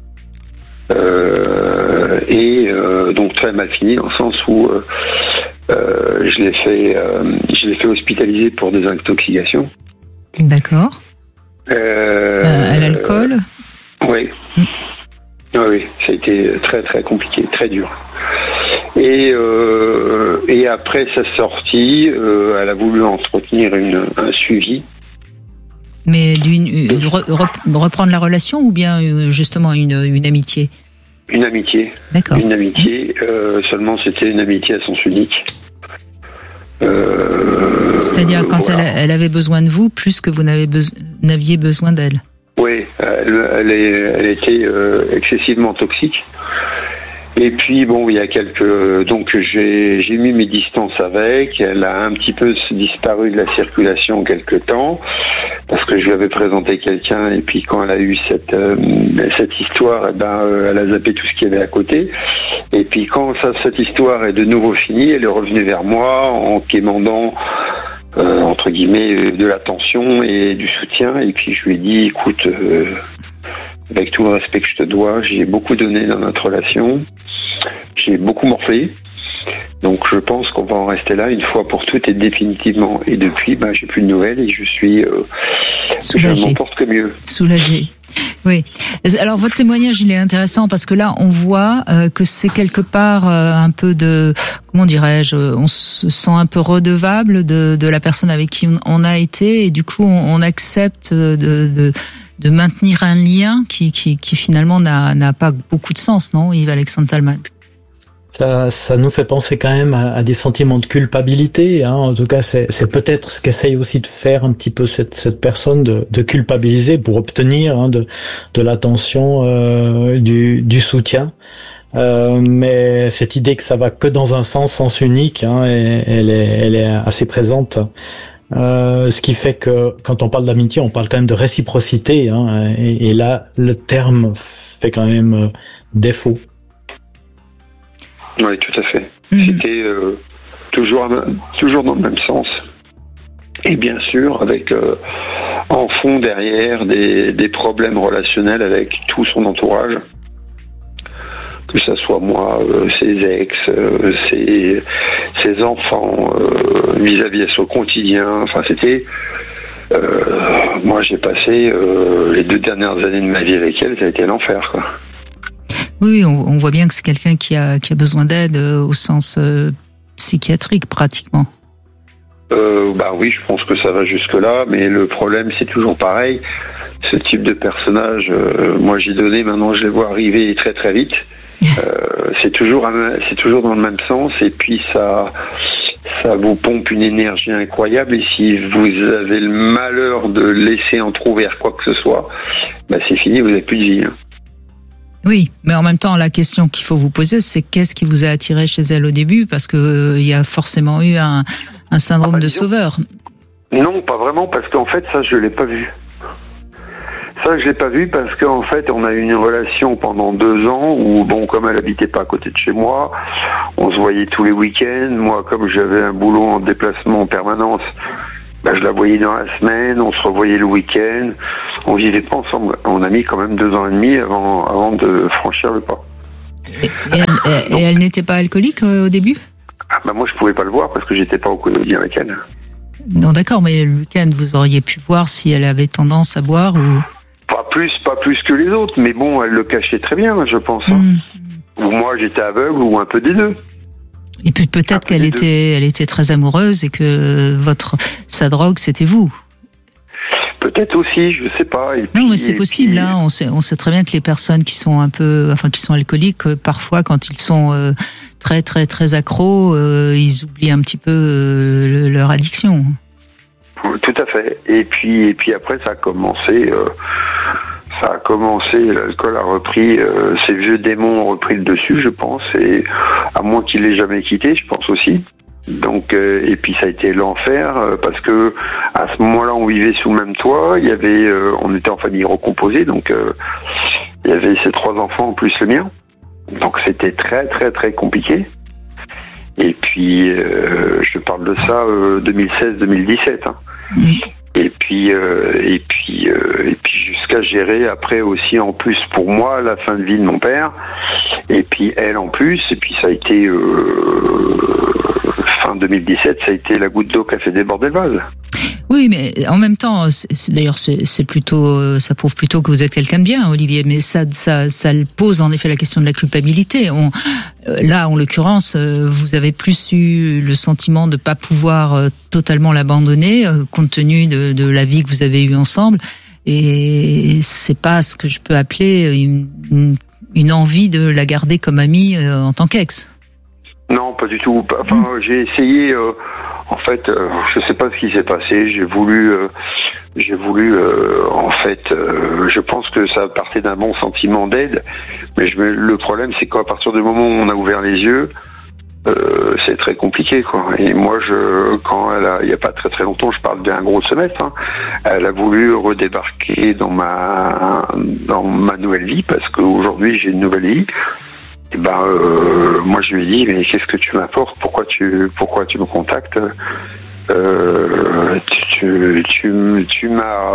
Donc très mal fini dans le sens où je l'ai fait hospitaliser pour des intoxications. D'accord. À l'alcool. Oui. Oui, ça a été très très compliqué, très dur. Et après sa sortie, elle a voulu entretenir un suivi. Mais reprendre la relation ou bien justement une amitié? Une amitié. D'accord. Une amitié, seulement c'était une amitié à sens unique. C'est-à-dire quand elle avait besoin de vous plus que vous n'aviez besoin d'elle. Oui, elle était excessivement toxique. Et puis bon, il y a donc j'ai mis mes distances avec. Elle a un petit peu disparu de la circulation quelque temps parce que je lui avais présenté quelqu'un, et puis quand elle a eu cette histoire, elle a zappé tout ce qu'il y avait à côté. Et puis quand cette histoire est de nouveau finie, elle est revenue vers moi en quémandant entre guillemets de l'attention et du soutien. Et puis je lui ai dit, écoute, avec tout le respect que je te dois, j'ai beaucoup donné dans notre relation. J'ai beaucoup morflé. Donc je pense qu'on va en rester là une fois pour toutes et définitivement. Et depuis, j'ai plus de nouvelles et je suis soulagé. Je m'en porte que mieux. Soulagé. Oui. Alors votre témoignage, il est intéressant parce que là, on voit que c'est quelque part un peu de, comment dirais-je, on se sent un peu redevable de la personne avec qui on a été, et du coup, on accepte de maintenir un lien qui finalement n'a pas beaucoup de sens, non, Yves Alexandre Talman? Ça nous fait penser quand même à des sentiments de culpabilité. En tout cas, c'est peut-être ce qu'essaye aussi de faire un petit peu cette personne, de culpabiliser pour obtenir de l'attention, du soutien. Mais cette idée que ça va que dans un sens unique, elle est assez présente. Ce qui fait que quand on parle d'amitié, on parle quand même de réciprocité. Et là, le terme fait quand même défaut. Oui, tout à fait. C'était toujours dans le même sens. Et bien sûr, avec en fond derrière des problèmes relationnels avec tout son entourage. Que ça soit moi, ses ex, ses enfants, vis-à-vis de son quotidien. Enfin, c'était... moi, j'ai passé les 2 dernières années de ma vie avec elle, ça a été l'enfer, quoi. Oui, on voit bien que c'est quelqu'un qui a besoin d'aide au sens psychiatrique, pratiquement. Oui, je pense que ça va jusque-là, mais le problème, c'est toujours pareil. Ce type de personnage, moi, j'ai donné, maintenant, je les vois arriver très très vite. C'est toujours dans le même sens, et puis ça vous pompe une énergie incroyable, et si vous avez le malheur de laisser entrouvert quoi que ce soit, c'est fini, vous n'avez plus de vie. Oui, mais en même temps, la question qu'il faut vous poser, c'est qu'est-ce qui vous a attiré chez elle au début, parce que il y a forcément eu un syndrome de sauveur. Non, pas vraiment, parce qu'en fait, ça, je l'ai pas vu. Ça, je l'ai pas vu parce qu'en fait, on a eu une relation pendant 2 ans où, comme elle habitait pas à côté de chez moi, on se voyait tous les week-ends. Moi, comme j'avais un boulot en déplacement en permanence, je la voyais dans la semaine, on se revoyait le week-end. On vivait pas ensemble. On a mis quand même 2 ans et demi avant de franchir le pas. Et elle n'était pas alcoolique au début ? Moi, je pouvais pas le voir parce que j'étais pas au quotidien avec elle. Non, d'accord, mais le week-end, vous auriez pu voir si elle avait tendance à boire ou... Pas plus que les autres, mais elle le cachait très bien, je pense. Ou moi, j'étais aveugle, ou un peu des deux. Et puis peut-être qu'elle était très amoureuse et que sa drogue, c'était vous. Peut-être aussi, je sais pas. Non, mais c'est possible. Hein. On sait très bien que les personnes qui sont qui sont alcooliques, parfois, quand ils sont très très très accros, ils oublient un petit peu leur addiction. Tout à fait. Et puis après, ça a commencé. L'alcool a repris. Ces vieux démons ont repris le dessus, je pense. Et à moins qu'il l'ait jamais quitté, je pense aussi. Donc et puis ça a été l'enfer parce que à ce moment-là, on vivait sous le même toit. Il y avait, on était en famille recomposée, donc il y avait ses 3 enfants en plus le mien. Donc c'était très très très compliqué. Et puis, je parle de ça 2016-2017. Hein. Et puis jusqu'à gérer après aussi en plus pour moi la fin de vie de mon père. Et puis elle en plus. Et puis ça a été fin 2017, ça a été la goutte d'eau qui a fait déborder le vase. Oui, mais en même temps, d'ailleurs, c'est plutôt, ça prouve plutôt que vous êtes quelqu'un de bien, Olivier. Mais ça pose en effet la question de la culpabilité. Là, en l'occurrence, vous avez plus eu le sentiment de pas pouvoir totalement l'abandonner, compte tenu de la vie que vous avez eue ensemble. Et c'est pas ce que je peux appeler une envie de la garder comme amie en tant qu'ex. Non, pas du tout. Enfin, j'ai essayé. En fait, je sais pas ce qui s'est passé. J'ai voulu. En fait, je pense que ça partait d'un bon sentiment d'aide. Mais le problème, c'est qu'à partir du moment où on a ouvert les yeux, c'est très compliqué, quoi. Et moi, il y a pas très très longtemps, je parle d'un gros semestre. Hein, elle a voulu redébarquer dans ma nouvelle vie parce qu'aujourd'hui j'ai une nouvelle vie. Et moi je lui ai dit, mais qu'est-ce que tu m'apportes, pourquoi tu me contactes, tu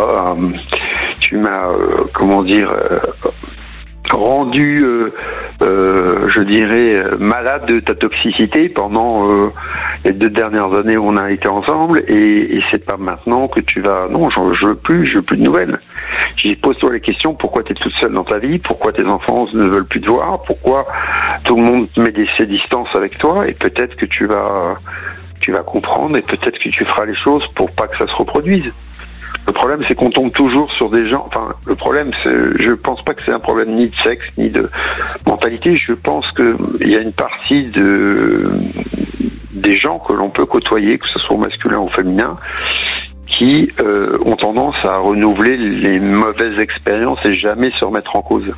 m'as comment dire rendu je dirais malade de ta toxicité pendant les 2 dernières années où on a été ensemble, et c'est pas maintenant que tu vas. Non, je veux plus de nouvelles. J'ai pose-toi la question, pourquoi tu es toute seule dans ta vie, pourquoi tes enfants ne veulent plus te voir, pourquoi tout le monde met ses distances avec toi, et peut-être que tu vas comprendre, et peut-être que tu feras les choses pour pas que ça se reproduise. Le problème, c'est qu'on tombe toujours sur des gens. Enfin, le problème, je pense pas que c'est un problème ni de sexe ni de mentalité. Je pense que il y a une partie des gens que l'on peut côtoyer, que ce soit masculin ou féminin, qui ont tendance à renouveler les mauvaises expériences et jamais se remettre en cause.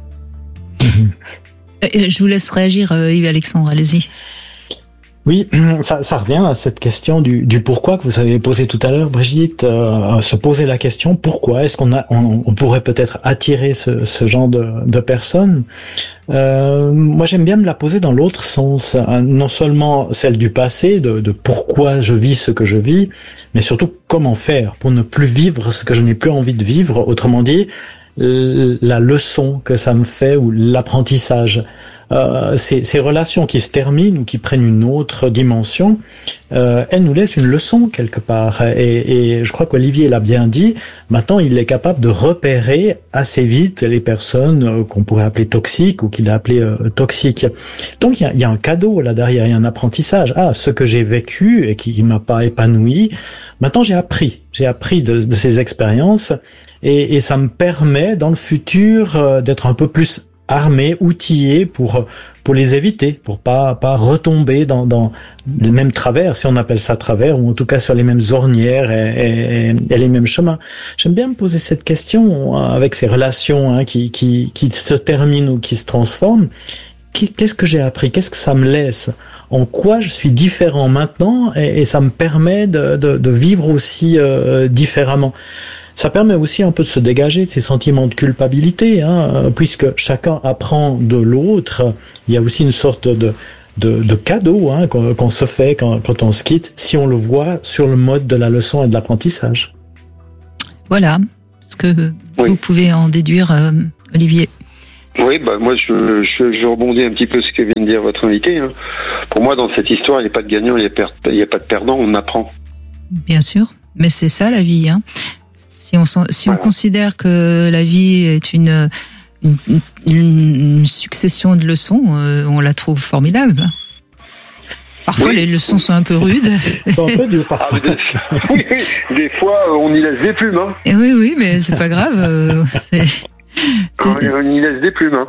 Je vous laisse réagir, Yves-Alexandre, allez-y. Oui, ça revient à cette question du pourquoi que vous avez posé tout à l'heure, Brigitte, se poser la question pourquoi est-ce on pourrait peut-être attirer ce genre de personnes. Moi, j'aime bien me la poser dans l'autre sens, non seulement celle du passé, de pourquoi je vis ce que je vis, mais surtout comment faire pour ne plus vivre ce que je n'ai plus envie de vivre. Autrement dit, la leçon que ça me fait ou l'apprentissage. Ces relations qui se terminent ou qui prennent une autre dimension, elles nous laissent une leçon quelque part. Et je crois qu'Olivier l'a bien dit, maintenant il est capable de repérer assez vite les personnes qu'on pourrait appeler toxiques ou qu'il a appelé toxiques. Donc il y a un cadeau là derrière, il y a un apprentissage. Ce que j'ai vécu et qui m'a pas épanoui, maintenant j'ai appris de ces expériences et ça me permet dans le futur d'être un peu plus armés, outillés pour les éviter, pour pas retomber dans les mêmes travers, si on appelle ça travers, ou en tout cas sur les mêmes ornières et les mêmes chemins. J'aime bien me poser cette question avec ces relations qui se terminent ou qui se transforment. Qu'est-ce que j'ai appris? Qu'est-ce que ça me laisse? En quoi je suis différent maintenant et ça me permet de vivre aussi différemment. Ça permet aussi un peu de se dégager de ces sentiments de culpabilité, puisque chacun apprend de l'autre. Il y a aussi une sorte de cadeau qu'on se fait quand on se quitte, si on le voit sur le mode de la leçon et de l'apprentissage. Voilà ce que vous pouvez en déduire, Olivier. Oui, moi je rebondis un petit peu sur ce que vient de dire votre invité. Pour moi, dans cette histoire, il n'y a pas de gagnant, il n'y a pas de perdant, on apprend. Bien sûr, mais c'est ça la vie. Si on considère que la vie est une succession de leçons, on la trouve formidable. Parfois, les leçons sont un peu rudes. C'est un peu dur parfois. Des fois, on y laisse des plumes. Oui, mais c'est pas grave. On y laisse des plumes.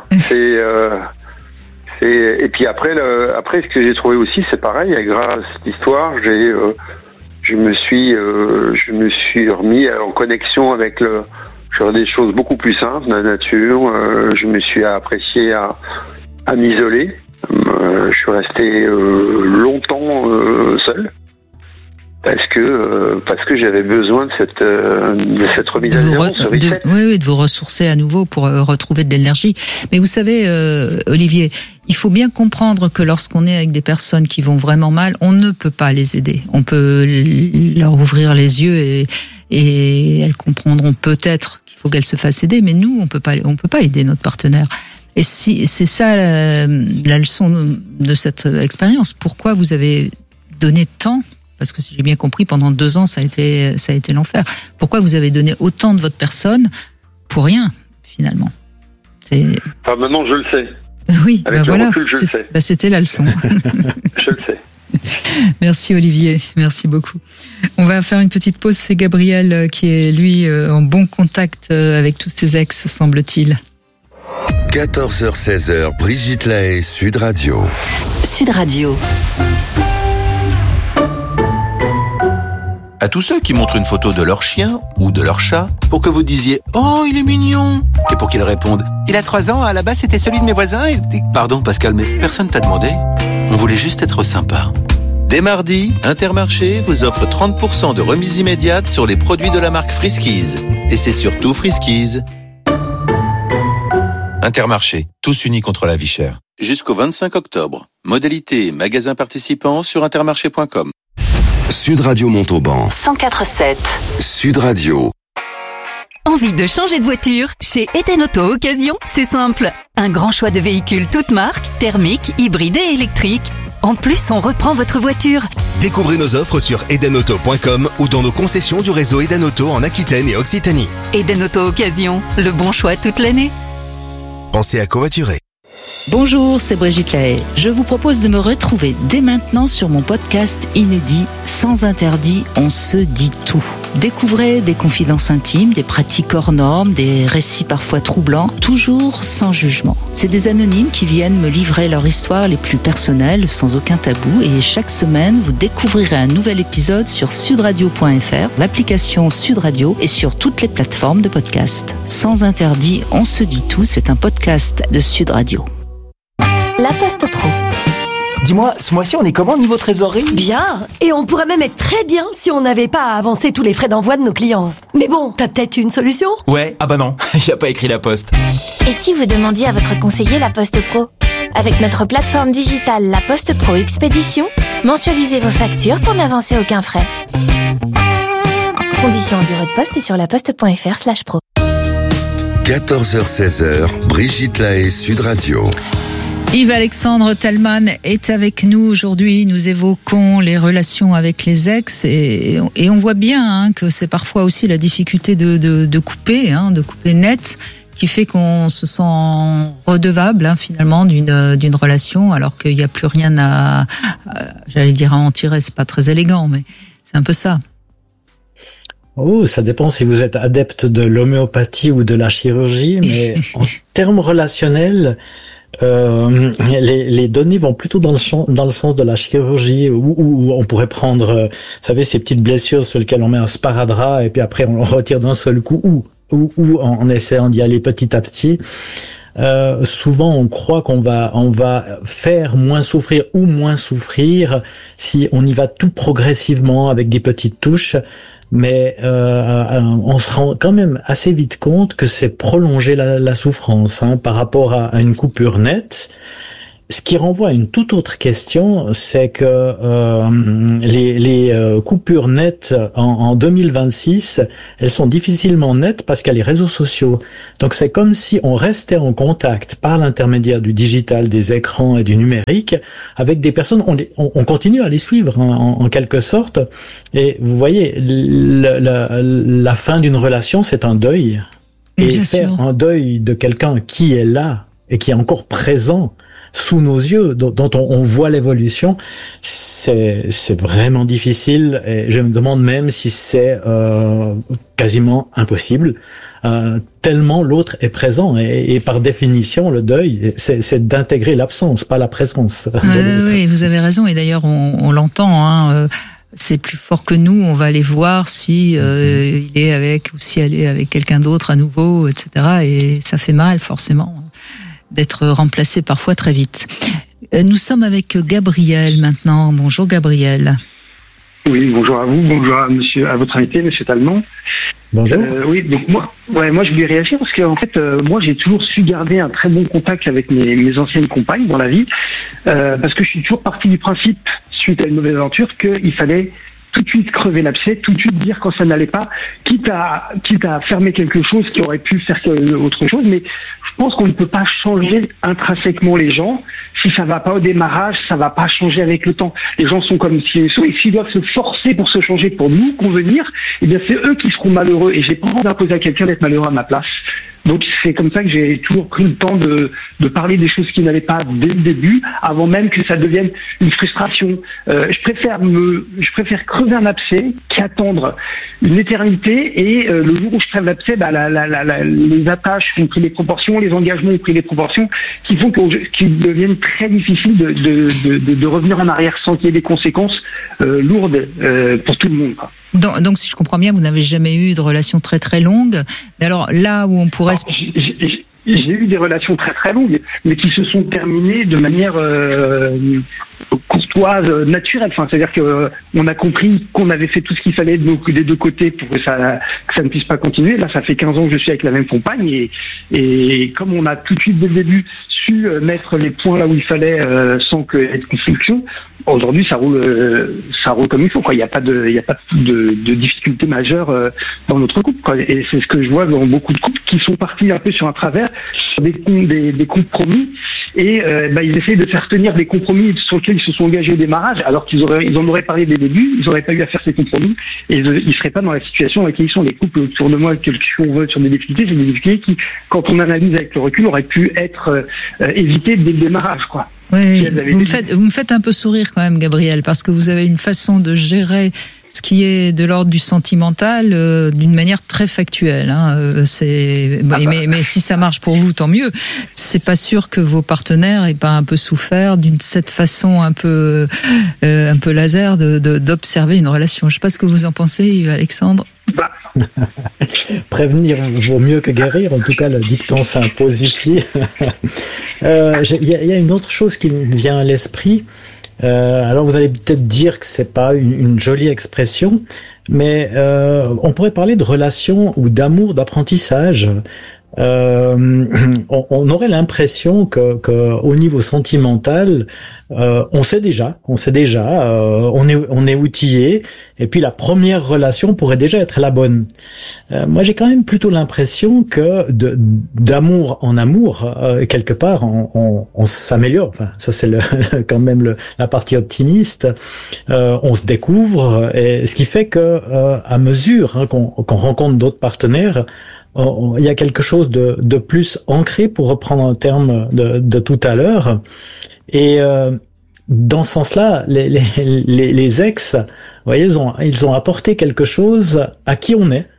Et puis après, ce que j'ai trouvé aussi, c'est pareil. Grâce à cette histoire, je me suis remis en connexion avec sur des choses beaucoup plus simples, la nature. Je me suis apprécié à m'isoler. Je suis resté longtemps seul parce que j'avais besoin de cette remise à zéro, ce reset. Oui, de vous ressourcer à nouveau pour retrouver de l'énergie. Mais vous savez, Olivier, il faut bien comprendre que lorsqu'on est avec des personnes qui vont vraiment mal, on ne peut pas les aider. On peut leur ouvrir les yeux et elles comprendront peut-être qu'il faut qu'elles se fassent aider, mais nous, on peut pas aider notre partenaire. Et si c'est ça la leçon de cette expérience, pourquoi vous avez donné tant? Parce que si j'ai bien compris, pendant 2 ans, ça a été l'enfer. Pourquoi vous avez donné autant de votre personne pour rien, finalement? Maintenant, je le sais. Oui, avec le voilà. recul, je le sais. C'était la leçon. Je le sais. Merci Olivier, merci beaucoup. On va faire une petite pause. C'est Gabriel qui est, lui, en bon contact avec tous ses ex, semble-t-il. 14h-16h, Brigitte Lahaie, Sud Radio. Sud Radio. À tous ceux qui montrent une photo de leur chien ou de leur chat pour que vous disiez « Oh, il est mignon !» et pour qu'ils répondent « Il a 3 ans, à la base c'était celui de mes voisins et... » Pardon Pascal, mais personne t'a demandé. On voulait juste être sympa. Dès mardi, Intermarché vous offre 30% de remise immédiate sur les produits de la marque Friskies. Et c'est surtout Friskies. Intermarché, tous unis contre la vie chère. Jusqu'au 25 octobre. Modalité et magasins participants sur intermarché.com. Sud Radio Montauban. 104.7. Sud Radio. Envie de changer de voiture? Chez Eden Auto Occasion, c'est simple. Un grand choix de véhicules toutes marques, thermiques, hybrides et électriques. En plus, on reprend votre voiture. Découvrez nos offres sur edenauto.com ou dans nos concessions du réseau Eden Auto en Aquitaine et Occitanie. Eden Auto Occasion, le bon choix toute l'année. Pensez à covoiturer. Bonjour, c'est Brigitte Lahaie. Je vous propose de me retrouver dès maintenant sur mon podcast inédit Sans interdit, on se dit tout. Découvrez des confidences intimes, des pratiques hors normes, des récits parfois troublants, toujours sans jugement. C'est des anonymes qui viennent me livrer leur histoire les plus personnelles, sans aucun tabou, et chaque semaine, vous découvrirez un nouvel épisode sur sudradio.fr, l'application Sud Radio et sur toutes les plateformes de podcast. Sans interdit, on se dit tout, c'est un podcast de Sud Radio. La Poste Pro. Dis-moi, ce mois-ci, on est comment niveau trésorerie? Bien. Et on pourrait même être très bien si on n'avait pas à avancer tous les frais d'envoi de nos clients. Mais bon, t'as peut-être une solution? Ouais, ah bah non, y a pas écrit La Poste. Et si vous demandiez à votre conseiller La Poste Pro? Avec notre plateforme digitale La Poste Pro Expédition, mensualisez vos factures pour n'avancer aucun frais. Conditions au bureau de poste et sur laposte.fr/pro. 14h-16h, Brigitte Lahaie, Sud Radio. Yves-Alexandre Thalmann est avec nous aujourd'hui. Nous évoquons les relations avec les ex et on voit bien que c'est parfois aussi la difficulté de couper net, qui fait qu'on se sent redevable finalement d'une relation alors qu'il n'y a plus rien à en tirer. C'est pas très élégant, mais c'est un peu ça. Oh, ça dépend si vous êtes adepte de l'homéopathie ou de la chirurgie, mais en termes relationnels, les données vont plutôt dans le sens de la chirurgie, où on pourrait prendre, vous savez, ces petites blessures sur lesquelles on met un sparadrap et puis après on retire d'un seul coup, ou en essayant d'y aller petit à petit. Souvent on croit qu'on va faire moins souffrir ou moins souffrir si on y va tout progressivement avec des petites touches. Mais on se rend quand même assez vite compte que c'est prolonger la souffrance par rapport à une coupure nette. Ce qui renvoie à une toute autre question, c'est que les coupures nettes en 2026, elles sont difficilement nettes parce qu'il y a les réseaux sociaux. Donc c'est comme si on restait en contact par l'intermédiaire du digital, des écrans et du numérique avec des personnes. On continue à les suivre en quelque sorte. Et vous voyez, la fin d'une relation, c'est un deuil. Et faire un deuil de quelqu'un qui est là et qui est encore présent sous nos yeux, dont on voit l'évolution, c'est vraiment difficile, et je me demande même si c'est quasiment impossible, tellement l'autre est présent, et par définition, le deuil, c'est d'intégrer l'absence, pas la présence. Oui, vous avez raison, et d'ailleurs on l'entend, c'est plus fort que nous, on va aller voir si il est avec, ou si elle est avec quelqu'un d'autre à nouveau, etc., et ça fait mal, forcément, d'être remplacé parfois très vite. Nous sommes avec Gabriel maintenant. Bonjour Gabriel. Oui, bonjour à vous, bonjour à votre invité, monsieur Talmont. Bonjour. Oui, donc moi je voulais réagir parce que en fait, moi j'ai toujours su garder un très bon contact avec mes anciennes compagnes dans la vie, parce que je suis toujours parti du principe, suite à une mauvaise aventure, qu'il fallait tout de suite crever l'abcès, tout de suite dire quand ça n'allait pas, quitte à fermer quelque chose qui aurait pu faire autre chose, mais je pense qu'on ne peut pas changer intrinsèquement les gens. Si ça va pas au démarrage, ça va pas changer avec le temps. Les gens sont comme s'ils sont, et s'ils doivent se forcer pour se changer, pour nous convenir, eh bien c'est eux qui seront malheureux, et j'ai pas envie d'imposer à quelqu'un d'être malheureux à ma place. Donc c'est comme ça que j'ai toujours pris le temps de parler des choses qui n'allaient pas dès le début, avant même que ça devienne une frustration. Je préfère crever un abcès qu'attendre une éternité, et le jour où je crève l'abcès, les attaches ont pris les proportions, les engagements ont pris les proportions qui font qu'il devienne très difficile de revenir en arrière sans qu'il y ait des conséquences lourdes pour tout le monde. Donc si je comprends bien, vous n'avez jamais eu de relation très très longue. Mais alors là où on pourrait... J'ai eu des relations très très longues, mais qui se sont terminées de manière courtoise, naturelle. Enfin, c'est-à-dire que on a compris qu'on avait fait tout ce qu'il fallait des deux côtés pour que ça ne puisse pas continuer. Là, ça fait 15 ans que je suis avec la même compagne, et comme on a tout de suite dès le début su mettre les points là où il fallait sans qu'il y ait de construction, aujourd'hui ça roule comme il faut, quoi. Il n'y a pas de difficulté majeure dans notre couple, quoi. Et c'est ce que je vois dans beaucoup de couples qui sont partis un peu sur un travers, sur des compromis, et ils essayent de faire tenir des compromis sur lesquels ils se sont engagés au démarrage, alors qu'ils en auraient parlé dès le début, ils n'auraient pas eu à faire ces compromis, et ils seraient pas dans la situation dans laquelle ils sont. Les couples autour de moi, que on veut sur des difficultés, c'est des difficultés qui, quand on analyse avec le recul, auraient pu être évitées dès le démarrage, quoi. Oui, vous me faites un peu sourire quand même, Gabriel, parce que vous avez une façon de gérer ce qui est de l'ordre du sentimental d'une manière très factuelle. Mais si ça marche pour vous, tant mieux. C'est pas sûr que vos partenaires aient pas un peu souffert d'une cette façon un peu laser d'observer une relation. Je sais pas ce que vous en pensez, Alexandre. Prévenir vaut mieux que guérir, en tout cas le dicton s'impose ici. Il y a une autre chose qui me vient à l'esprit. Alors vous allez peut-être dire que c'est pas une jolie expression, mais on pourrait parler de relation ou d'amour, d'apprentissage. On aurait l'impression que au niveau sentimental, on sait déjà, on est outillé, et puis la première relation pourrait déjà être la bonne. Moi, j'ai quand même plutôt l'impression que d'amour en amour, quelque part, on s'améliore. Enfin, ça c'est quand même la partie optimiste. On se découvre, et ce qui fait que à mesure qu'on rencontre d'autres partenaires, il y a quelque chose de plus ancré, pour reprendre un terme de tout à l'heure. Et dans ce sens-là, les ex, vous voyez, ils ont apporté quelque chose à qui on est.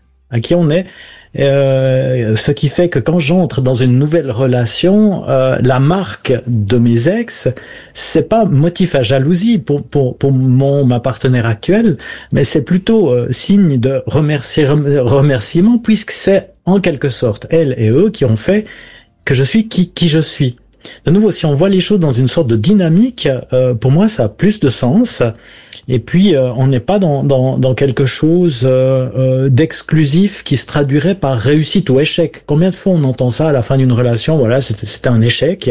Ce qui fait que quand j'entre dans une nouvelle relation, la marque de mes ex, c'est pas motif à jalousie pour ma partenaire actuelle, mais c'est plutôt signe de remerciement, puisque c'est en quelque sorte elle et eux qui ont fait que je suis qui je suis. De nouveau, si on voit les choses dans une sorte de dynamique, pour moi, ça a plus de sens. Et puis, on n'est pas dans quelque chose d'exclusif qui se traduirait par réussite ou échec. Combien de fois on entend ça à la fin d'une relation? Voilà, c'était un échec.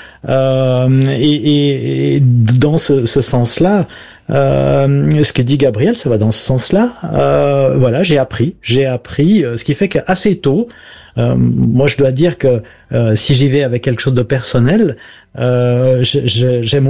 Et dans ce sens-là, ce que dit Gabriel, ça va dans ce sens-là. Voilà, j'ai appris. Ce qui fait qu'assez tôt, moi, je dois dire que si j'y vais avec quelque chose de personnel, j'aime